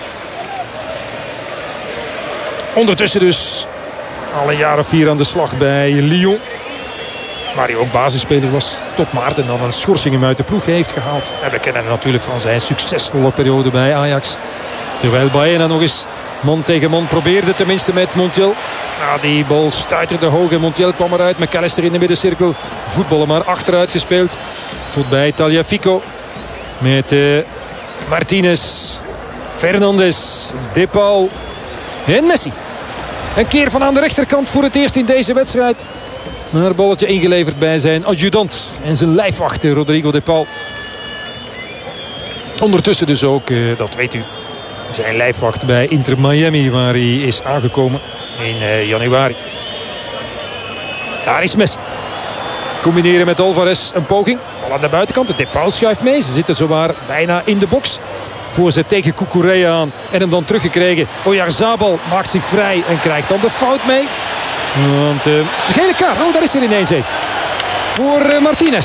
Ondertussen dus al een jaar of 4 aan de slag bij Lyon. Waar hij ook basisspeler was. Tot maart en dan een schorsing hem uit de ploeg heeft gehaald. En we kennen hem natuurlijk van zijn succesvolle periode bij Ajax. Terwijl Baena nog eens man tegen man probeerde. Tenminste met Montiel. Die bal stuiterde hoog en Montiel kwam eruit. McAllister in de middencirkel. Voetballen maar achteruit gespeeld. Tot bij Tagliafico. Met Martinez. Fernandes. De Paul. En Messi. Een keer van aan de rechterkant voor het eerst in deze wedstrijd. Maar een balletje ingeleverd bij zijn adjudant. En zijn lijfwachter Rodrigo de Paul. Ondertussen dus ook, dat weet u, zijn lijfwacht bij Inter Miami. Waar hij is aangekomen in januari. Daar is Messi. Combineren met Alvarez een poging. Bal aan de buitenkant. De Paul schuift mee. Ze zitten zowaar bijna in de box. Voorzet tegen Cucurella aan. En hem dan teruggekregen. Oyarzabal maakt zich vrij en krijgt dan de fout mee. Want de gele kaart. Oh, daar is er ineens een. Voor Martinez.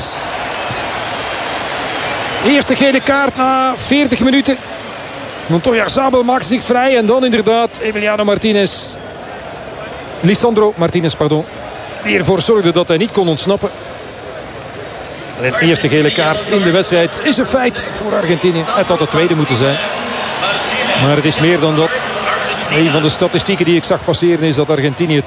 Eerste gele kaart na 40 minuten. Want Oyarzabal maakt zich vrij. En dan inderdaad Lisandro Martinez, die ervoor zorgde dat hij niet kon ontsnappen. En de eerste gele kaart in de wedstrijd is een feit voor Argentinië. Het had de tweede moeten zijn. Maar het is meer dan dat. Een van de statistieken die ik zag passeren is dat Argentinië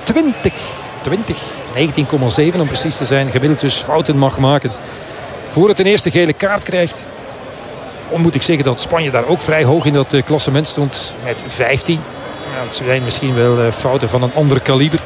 19,7 om precies te zijn, gemiddeld dus fouten mag maken voor het een eerste gele kaart krijgt. Dan moet ik zeggen dat Spanje daar ook vrij hoog in dat klassement stond met 15. Ja, dat zijn misschien wel fouten van een ander kaliber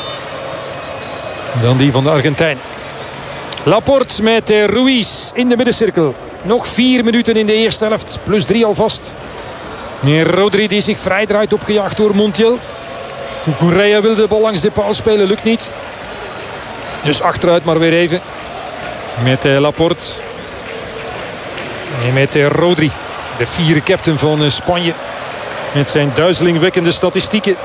dan die van de Argentijnen. Laporte met Ruiz in de middencirkel. Nog 4 minuten in de eerste helft. Plus 3 alvast. Rodri die zich vrij draait, opgejaagd door Montiel. Cucurella wilde de bal langs de paal spelen, lukt niet. Dus achteruit maar weer even. Met Laporte. En met Rodri. De 4e captain van Spanje. Met zijn duizelingwekkende statistieken.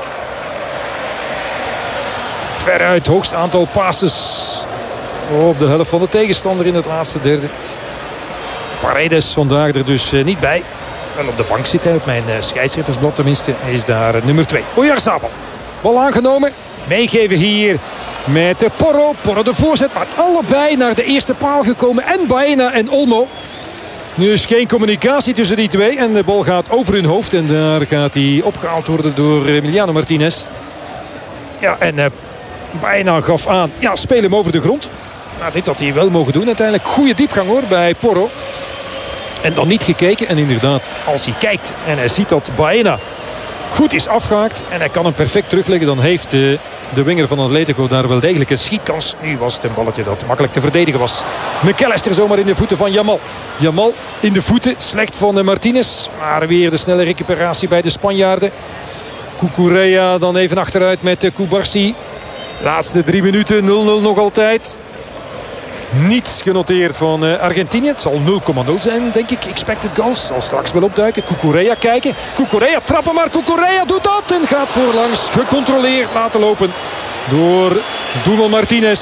Veruit hoogst aantal passes op de helft van de tegenstander in het laatste derde. Paredes vandaag er dus niet bij. Wel op de bank zit hij, op mijn scheidsrechtersblad tenminste. Hij is daar nummer 2. Oyarzabal. Bal aangenomen. Meegeven hier met Porro. Porro de voorzet, maar allebei naar de eerste paal gekomen. En Baena en Olmo. Dus geen communicatie tussen die twee. En de bal gaat over hun hoofd. En daar gaat hij opgehaald worden door Emiliano Martinez. Ja, en Baena gaf aan. Ja, speel hem over de grond. Nou, dit had hij wel mogen doen uiteindelijk. Goede diepgang hoor bij Porro. En dan niet gekeken. En inderdaad, als hij kijkt en hij ziet dat Baena goed is afgehaakt. En hij kan hem perfect terugleggen. Dan heeft de winger van Atletico daar wel degelijk een schietkans. Nu was het een balletje dat makkelijk te verdedigen was. McAllister zomaar in de voeten van Yamal. Yamal in de voeten. Slecht van Martinez. Maar weer de snelle recuperatie bij de Spanjaarden. Cucurella dan even achteruit met Cubarsi. Laatste 3 minuten. 0-0 nog altijd. Niets genoteerd van Argentinië. Het zal 0,0 zijn, denk ik. Expected goals. Zal straks wel opduiken. Cucurella kijken. Cucurella trappen, maar Cucurella doet dat. En gaat voorlangs. Gecontroleerd laten lopen door Duno Martinez.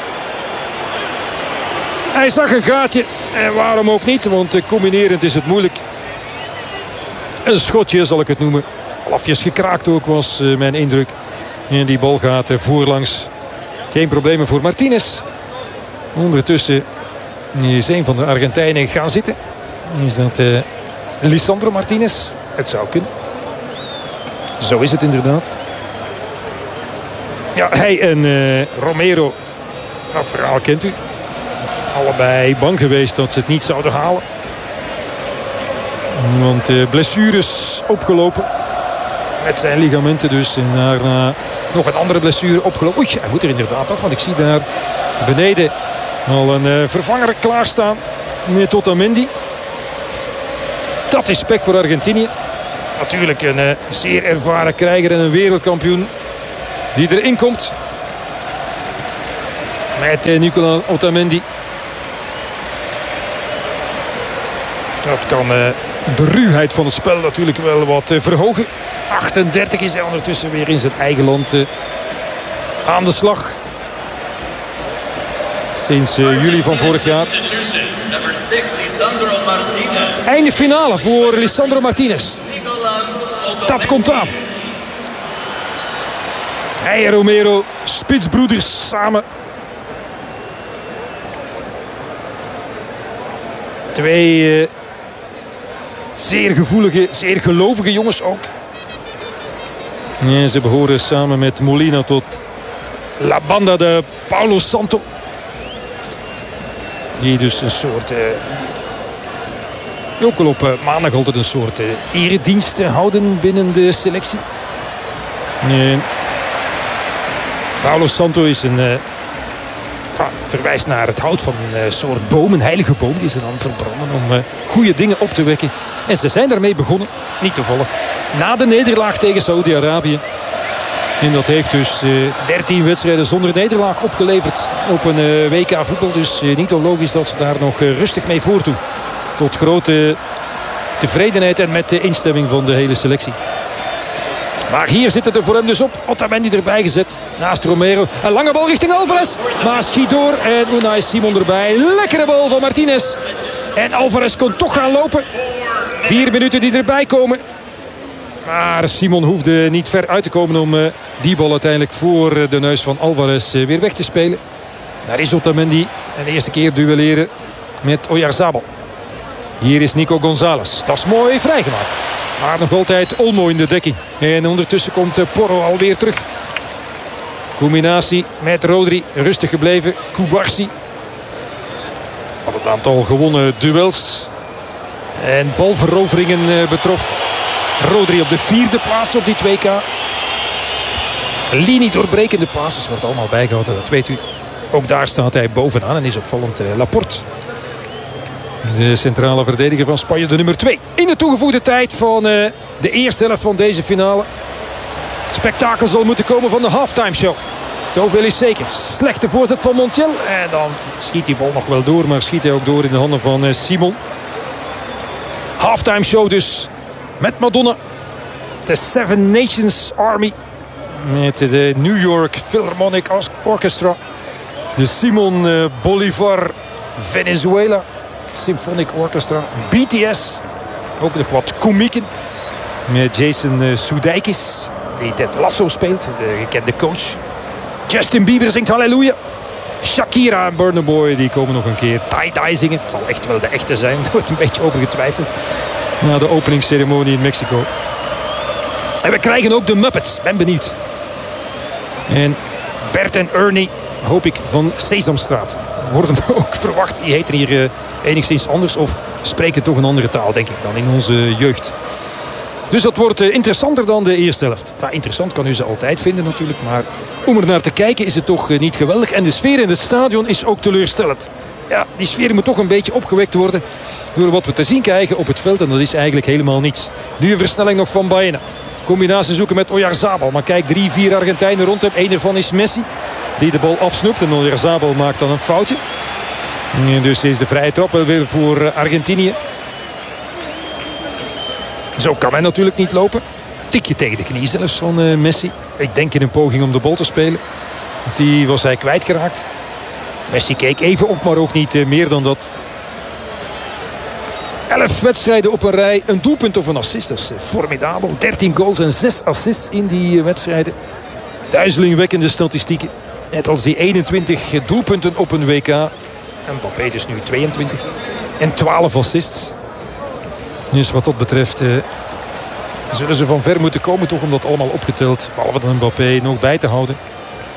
Hij zag een gaatje. En waarom ook niet, want combinerend is het moeilijk. Een schotje zal ik het noemen. Lafjes gekraakt ook was mijn indruk. En die bal gaat voorlangs. Geen problemen voor Martinez. Ondertussen is een van de Argentijnen gaan zitten. Is dat Lisandro Martinez? Het zou kunnen. Zo is het inderdaad. Ja, hij en Romero, dat verhaal kent u. Allebei bang geweest dat ze het niet zouden halen. Want blessures opgelopen. Met zijn ligamenten dus. En daarna nog een andere blessure opgelopen. Oei, hij moet er inderdaad af. Want ik zie daar beneden al een vervanger klaarstaan. Met Otamendi. Dat is spek voor Argentinië. Natuurlijk een zeer ervaren krijger en een wereldkampioen die erin komt. Met Nicolas Otamendi. Dat kan de ruwheid van het spel natuurlijk wel wat verhogen. 38 is hij ondertussen weer in zijn eigen land aan de slag. Sinds juli van vorig jaar. Einde finale voor Lisandro Martinez. Dat komt aan. Hij en Romero, spitsbroeders samen. Twee zeer gevoelige, zeer gelovige jongens ook. Ja, ze behoren samen met Molina tot La Banda de Paulo Santo. Die dus een soort... ook al op maandag altijd een soort eredienst houden binnen de selectie. Paulo Santo is een... verwijst naar het hout van een soort boom, een heilige boom. Die ze dan verbranden om goede dingen op te wekken. En ze zijn daarmee begonnen, niet toevallig, na de nederlaag tegen Saudi-Arabië. En dat heeft dus 13 wedstrijden zonder nederlaag opgeleverd op een WK voetbal. Dus niet onlogisch dat ze daar nog rustig mee voortdoen. Tot grote tevredenheid en met de instemming van de hele selectie. Maar hier zit het er voor hem dus op. Otamendi erbij gezet. Naast Romero. Een lange bal richting Alvarez. Maar schiet door. En Unai Simon erbij. Lekkere bal van Martinez. En Alvarez kon toch gaan lopen. 4 minuten die erbij komen. Maar Simon hoefde niet ver uit te komen om die bal uiteindelijk voor de neus van Alvarez weer weg te spelen. Daar is Otamendi. En de eerste keer duelleren met Oyarzabal. Hier is Nico González. Dat is mooi vrijgemaakt. Maar nog altijd Olmo in de dekking. En ondertussen komt Porro alweer terug. Combinatie met Rodri. Rustig gebleven. Kubarsi. Wat het aantal gewonnen duels en balveroveringen betrof. Rodri op de 4e plaats op die 2K. Linie doorbrekende passes wordt allemaal bijgehouden. Dat weet u. Ook daar staat hij bovenaan en is opvallend Laporte. De centrale verdediger van Spanje, de nummer 2. In de toegevoegde tijd van de eerste helft van deze finale. Het spektakel zal moeten komen van de halftime show. Zoveel is zeker. Slechte voorzet van Montiel. En dan schiet die bal nog wel door. Maar schiet hij ook door in de handen van Simon. Halftime show dus. Met Madonna. De Seven Nations Army. Met de New York Philharmonic Orchestra. De Simon Bolivar Venezuela Symphonic Orchestra. BTS. Ook nog wat komieken. Met Jason Sudeikis. Die Ted Lasso speelt. De gekende coach. Justin Bieber zingt Halleluja. Shakira en Burna Boy die komen nog een keer tie-dye zingen. Het zal echt wel de echte zijn. Er wordt een beetje over getwijfeld. Na de openingsceremonie in Mexico. En we krijgen ook de Muppets. Ben benieuwd. En Bert en Ernie, hoop ik, van Sesamstraat worden ook verwacht. Die heten hier enigszins anders of spreken toch een andere taal, denk ik, dan in onze jeugd. Dus dat wordt interessanter dan de eerste helft. Enfin, interessant kan u ze altijd vinden natuurlijk, maar om er naar te kijken is het toch niet geweldig. En de sfeer in het stadion is ook teleurstellend. Ja, die sfeer moet toch een beetje opgewekt worden door wat we te zien krijgen op het veld. En dat is eigenlijk helemaal niets. Nu een versnelling nog van Baena. Combinatie zoeken met Oyarzabal. Maar kijk, 3-4 Argentijnen rond hem. Eén ervan is Messi, die de bal afsnoept. En Oyarzabal maakt dan een foutje. En dus is de vrije trap weer voor Argentinië. Zo kan hij natuurlijk niet lopen. Tikje tegen de knie zelfs van Messi. Ik denk in een poging om de bal te spelen. Die was hij kwijtgeraakt. Messi keek even op, maar ook niet meer dan dat. 11 wedstrijden op een rij. Een doelpunt of een assist. Dat is formidabel. 13 goals en 6 assists in die wedstrijden. Duizelingwekkende statistieken. Net als die 21 doelpunten op een WK. En Mbappé dus nu 22. En 12 assists. Dus wat dat betreft zullen ze van ver moeten komen toch om dat allemaal opgeteld, behalve dan Mbappé, nog bij te houden.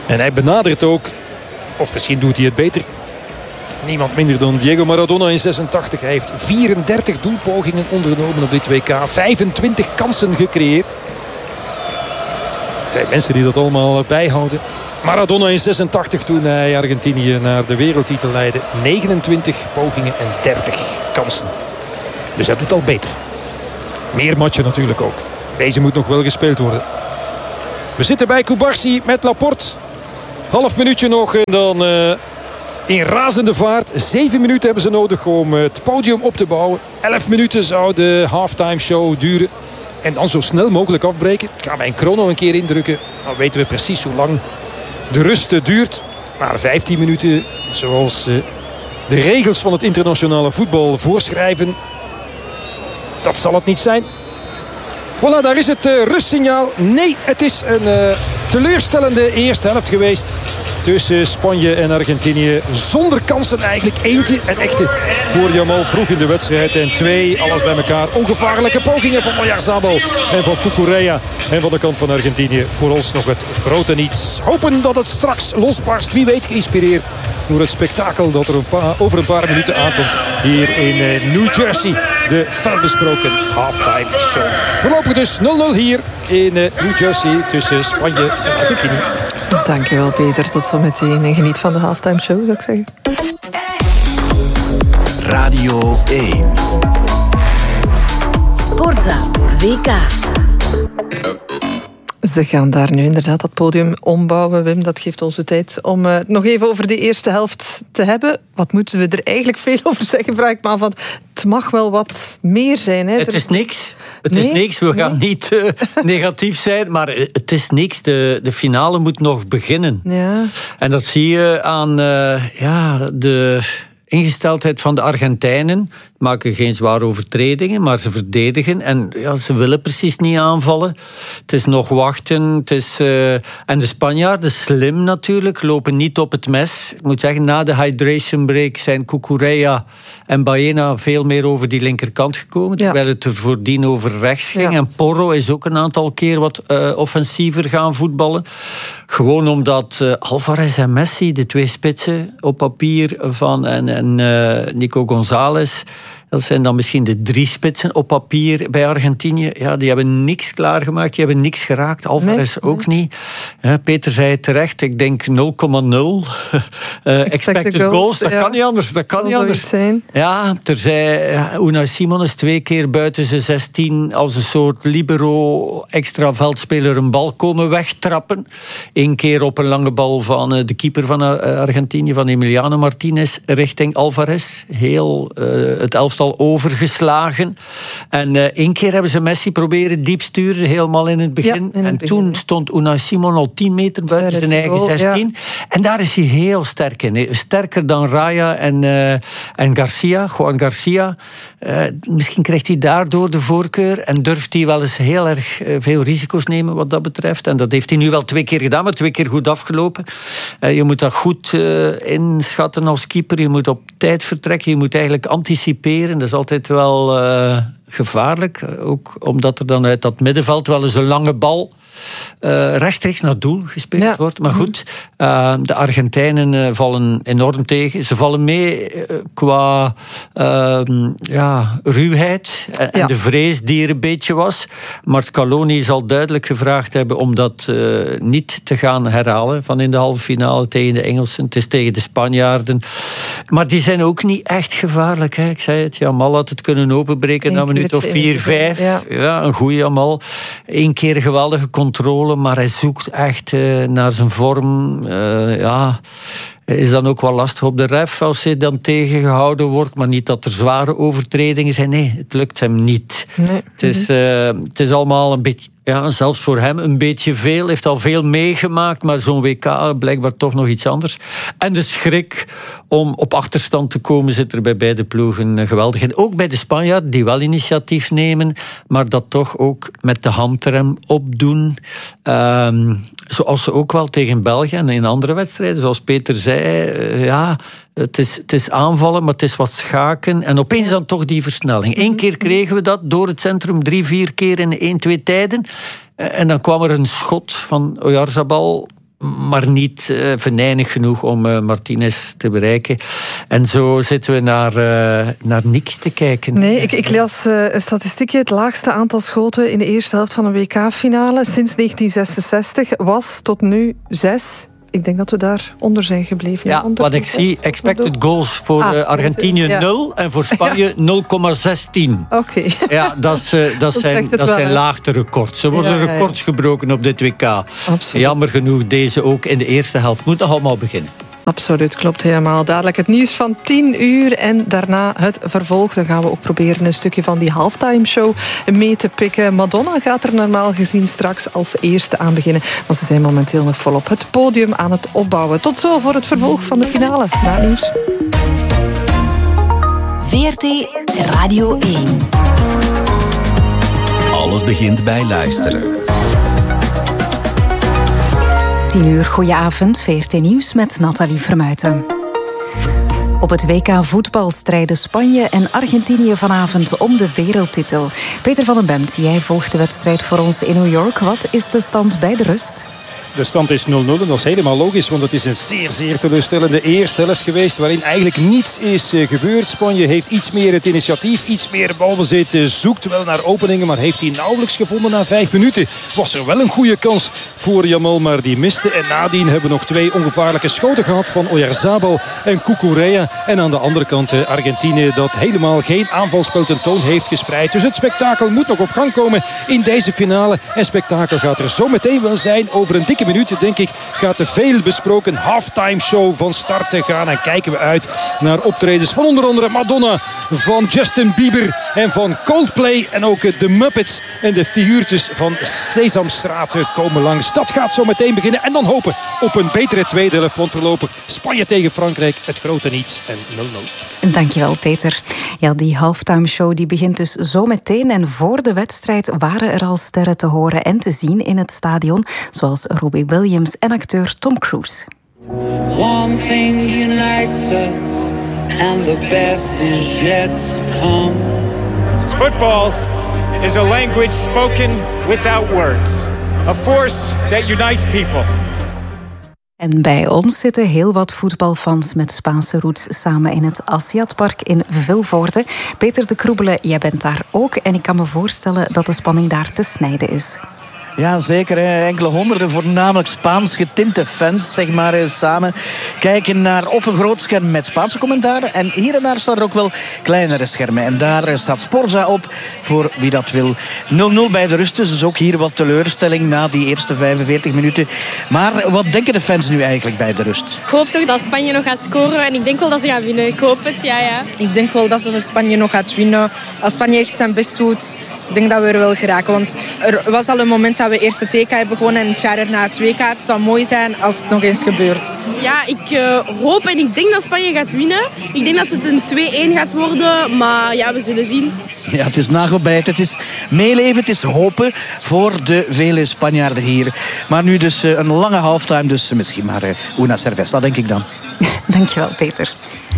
En hij benadert ook, of misschien doet hij het beter, niemand minder dan Diego Maradona in 86. Hij heeft 34 doelpogingen ondernomen op dit WK. 25 kansen gecreëerd. Er zijn mensen die dat allemaal bijhouden. Maradona in 86 toen hij Argentinië naar de wereldtitel leidde. 29 pogingen en 30 kansen. Dus hij doet al beter. Meer matchen natuurlijk ook. Deze moet nog wel gespeeld worden. We zitten bij Cubarsí met Laporte. Half minuutje nog en dan in razende vaart. 7 minuten hebben ze nodig om het podium op te bouwen. 11 minuten zou de halftime show duren. En dan zo snel mogelijk afbreken. Ik ga mijn chrono een keer indrukken. Dan weten we precies hoe lang de rust duurt. Maar 15 minuten, zoals de regels van het internationale voetbal voorschrijven, dat zal het niet zijn. Voilà, daar is het rustsignaal. Nee, het is een teleurstellende eerste helft geweest tussen Spanje en Argentinië. Zonder kansen eigenlijk. Eentje en echte voor Yamal vroeg in de wedstrijd. En 2, alles bij elkaar. Ongevaarlijke pogingen van Oyarzabal en van Cucurella. En van de kant van Argentinië voor ons nog het grote niets. Hopen dat het straks losbarst. Wie weet geïnspireerd door het spektakel dat er over een paar minuten aankomt. Hier in New Jersey. De felbesproken halftime show. Voorlopig dus 0-0 hier in New Jersey tussen Spanje en Argentinië. Dankjewel Peter, tot zo meteen. En geniet van de halftime show, zou ik zeggen. Radio 1 Sportza WK. Ze gaan daar nu inderdaad dat podium ombouwen, Wim. Dat geeft ons de tijd om het nog even over de eerste helft te hebben. Wat moeten we er eigenlijk veel over zeggen, vraag ik me af. Want het mag wel wat meer zijn. Hè? Het is niks. Het is niks. We gaan niet negatief zijn, maar het is niks. De finale moet nog beginnen. Ja. En dat zie je aan de ingesteldheid van de Argentijnen. Maken geen zware overtredingen, maar ze verdedigen. En ja, ze willen precies niet aanvallen. Het is nog wachten. En de Spanjaarden, slim natuurlijk, lopen niet op het mes. Ik moet zeggen, na de hydration break zijn Cucurella en Baena veel meer over die linkerkant gekomen. Terwijl het er voordien over rechts ging. Ja. En Porro is ook een aantal keer wat offensiever gaan voetballen. Gewoon omdat Alvarez en Messi, de twee spitsen op papier van en Nico González, dat zijn dan misschien de 3 spitsen op papier bij Argentinië. Ja, die hebben niks klaargemaakt, die hebben niks geraakt. Alvarez ook niet. Ja, Peter zei het terecht, ik denk 0,0 expected goals. Dat kan niet anders. Dat kan niet anders. Zijn. Ja, Unai Simon is 2 keer buiten zijn 16 als een soort libero extra veldspeler een bal komen wegtrappen. 1 keer op een lange bal van de keeper van Argentinië, van Emiliano Martinez, richting Alvarez. Heel het elftal overgeslagen. En 1 keer hebben ze Messi proberen diep sturen, helemaal in het begin. Ja, toen stond Unai Simon al 10 meter buiten zijn eigen 16. Ja. En daar is hij heel sterk in. Sterker dan Raya en Garcia, Juan Garcia. Misschien krijgt hij daardoor de voorkeur en durft hij wel eens heel erg veel risico's nemen wat dat betreft. En dat heeft hij nu wel 2 keer gedaan, maar 2 keer goed afgelopen. Je moet dat goed inschatten als keeper. Je moet op tijd vertrekken. Je moet eigenlijk anticiperen. Dat is altijd wel gevaarlijk. Ook omdat er dan uit dat middenveld wel eens een lange bal rechtstreeks naar doel gespeeld wordt. Maar goed, de Argentijnen vallen enorm tegen. Ze vallen mee qua ruwheid en de vrees die er een beetje was. Maar Scaloni zal duidelijk gevraagd hebben om dat niet te gaan herhalen van in de halve finale tegen de Engelsen. Het is tegen de Spanjaarden. Maar die zijn ook niet echt gevaarlijk. Hè. Ik zei het, Yamal had het kunnen openbreken na een minuut of 4-5. Ja, een goede Yamal. 1 keer geweldige controle, maar hij zoekt echt naar zijn vorm. Is dan ook wel lastig op de ref als hij dan tegengehouden wordt, maar niet dat er zware overtredingen zijn. Nee, het lukt hem niet. Nee. Het is allemaal een beetje, zelfs voor hem een beetje veel. Heeft al veel meegemaakt, maar zo'n WK blijkbaar toch nog iets anders. En de schrik om op achterstand te komen zit er bij beide ploegen geweldig. En ook bij de Spanjaarden, die wel initiatief nemen, maar dat toch ook met de handrem opdoen. Zoals ze ook wel tegen België en in andere wedstrijden, zoals Peter zei, het is aanvallen, maar het is wat schaken. En opeens dan toch die versnelling. 1 keer kregen we dat door het centrum, 3-4 keer in 1-2 tijden. En dan kwam er een schot van Oyarzabal maar niet venijnig genoeg om Martinez te bereiken. En zo zitten we naar niks te kijken. Nee, ik las een statistiekje. Het laagste aantal schoten in de eerste helft van een WK-finale sinds 1966 was tot nu 6. Ik denk dat we daar onder zijn gebleven. Ja, wat ik zie, expected goals voor Argentinië 0 en voor Spanje 0,16. Oké. Ja, dat zijn laagterecords. Er worden records gebroken op dit WK. Absoluut. Jammer genoeg deze ook in de eerste helft. Moet nog allemaal beginnen. Absoluut, klopt helemaal. Dadelijk het nieuws van 10:00 en daarna het vervolg. Dan gaan we ook proberen een stukje van die halftime show mee te pikken. Madonna gaat er normaal gezien straks als eerste aan beginnen. Want ze zijn momenteel nog volop het podium aan het opbouwen. Tot zo voor het vervolg van de finale. Na nieuws. VRT Radio 1. Alles begint bij luisteren. 10:00, goedenavond, VRT Nieuws met Nathalie Vermuijten. Op het WK voetbal strijden Spanje en Argentinië vanavond om de wereldtitel. Peter van den Bemt, jij volgt de wedstrijd voor ons in New York. Wat is de stand bij de rust? De stand is 0-0 en dat is helemaal logisch, want het is een zeer, zeer teleurstellende eerste helft geweest waarin eigenlijk niets is gebeurd. Spanje heeft iets meer het initiatief, iets meer balbezit, zoekt wel naar openingen, maar heeft die nauwelijks gevonden na 5 minuten. Was er wel een goede kans voor Yamal, maar die miste. En nadien hebben we nog 2 ongevaarlijke schoten gehad van Oyarzabal en Cucurella. En aan de andere kant Argentinië dat helemaal geen aanvalspel tentoon heeft gespreid. Dus het spektakel moet nog op gang komen in deze finale. En spektakel gaat er zo meteen wel zijn. Over een dikke minuten, denk ik, gaat de veel besproken halftime show van start gaan. En kijken we uit naar optredens van onder andere Madonna, van Justin Bieber en van Coldplay. En ook de Muppets en de figuurtjes van Sesamstraat komen langs. Dat gaat zo meteen beginnen. En dan hopen op een betere tweede helft. Want voorlopig Spanje tegen Frankrijk, het grote niets en 0-0. Dankjewel, Peter. Ja, die halftime show die begint dus zo meteen. En voor de wedstrijd waren er al sterren te horen en te zien in het stadion. Zoals Robbie Williams en acteur Tom Cruise. One thing unites us, and the best is yet to come. Football is a language spoken without words. A force that unites people. En bij ons zitten heel wat voetbalfans met Spaanse roots samen in het Assiatpark in Vilvoorde. Peter de Kroebele, jij bent daar ook en ik kan me voorstellen dat de spanning daar te snijden is. Ja, zeker. Enkele honderden voornamelijk Spaans getinte fans, zeg maar, samen kijken naar of een groot scherm met Spaanse commentaren. En hier en daar staan er ook wel kleinere schermen. En daar staat Sporza op, voor wie dat wil. 0-0 bij de rust, dus ook hier wat teleurstelling na die eerste 45 minuten. Maar wat denken de fans nu eigenlijk bij de rust? Ik hoop toch dat Spanje nog gaat scoren en ik denk wel dat ze gaan winnen. Ik hoop het, ja. Ik denk wel dat Spanje nog gaat winnen. Als Spanje echt zijn best doet, ik denk dat we er wel geraken. Want er was al een moment dat we eerst het TK hebben gewonnen en het jaar erna het WK. Het zou mooi zijn als het nog eens gebeurt. Ja, ik hoop en ik denk dat Spanje gaat winnen. Ik denk dat het een 2-1 gaat worden, maar ja, we zullen zien. Ja, het is nagelbijt, het is meeleven, het is hopen voor de vele Spanjaarden hier. Maar nu dus een lange halftime, dus misschien maar una cerveza, denk ik dan. Dankjewel, Peter.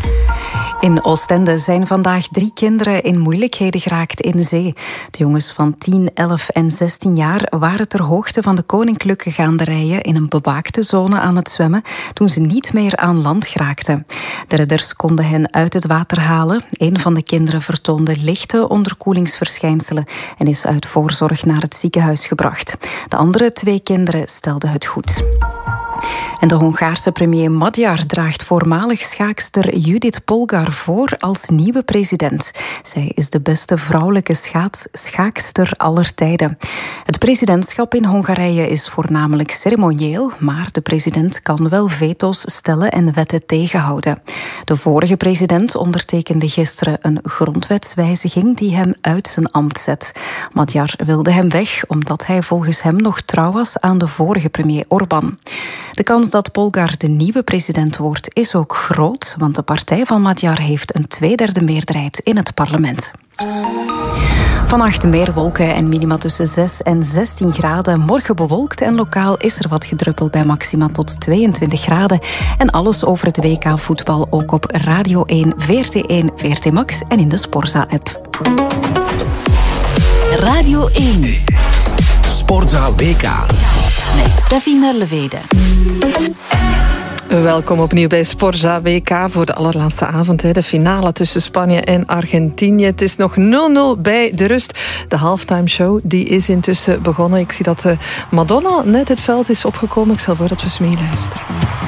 In Oostende zijn vandaag 3 kinderen in moeilijkheden geraakt in zee. De jongens van 10, 11 en 16 jaar waren ter hoogte van de Koninklijke Gaanderijen in een bewaakte zone aan het zwemmen toen ze niet meer aan land geraakten. De redders konden hen uit het water halen. Een van de kinderen vertoonde lichte onderkoelingsverschijnselen en is uit voorzorg naar het ziekenhuis gebracht. De andere 2 kinderen stelden het goed. En de Hongaarse premier Magyar draagt voormalig schaakster Judith Polgar voor als nieuwe president. Zij is de beste vrouwelijke schaakster aller tijden. Het presidentschap in Hongarije is voornamelijk ceremonieel, maar de president kan wel veto's stellen en wetten tegenhouden. De vorige president ondertekende gisteren een grondwetswijziging die hem uit zijn ambt zet. Magyar wilde hem weg omdat hij volgens hem nog trouw was aan de vorige premier Orbán. De kans dat Polgar de nieuwe president wordt is ook groot, want de partij van Magyar heeft een 2/3 meerderheid in het parlement. Vannacht meer wolken en minima tussen 6 en 16 graden. Morgen bewolkt en lokaal is er wat gedruppel bij maxima tot 22 graden. En alles over het WK voetbal ook op Radio 1, VRT1, VRT Max en in de Sporza-app. Radio 1. Sporza WK. met Steffi Merlevede. Welkom opnieuw bij Sporza WK voor de allerlaatste avond. De finale tussen Spanje en Argentinië. Het is nog 0-0 bij de rust. De halftime show die is intussen begonnen. Ik zie dat Madonna net het veld is opgekomen. Ik stel voor dat we eens meeluisteren.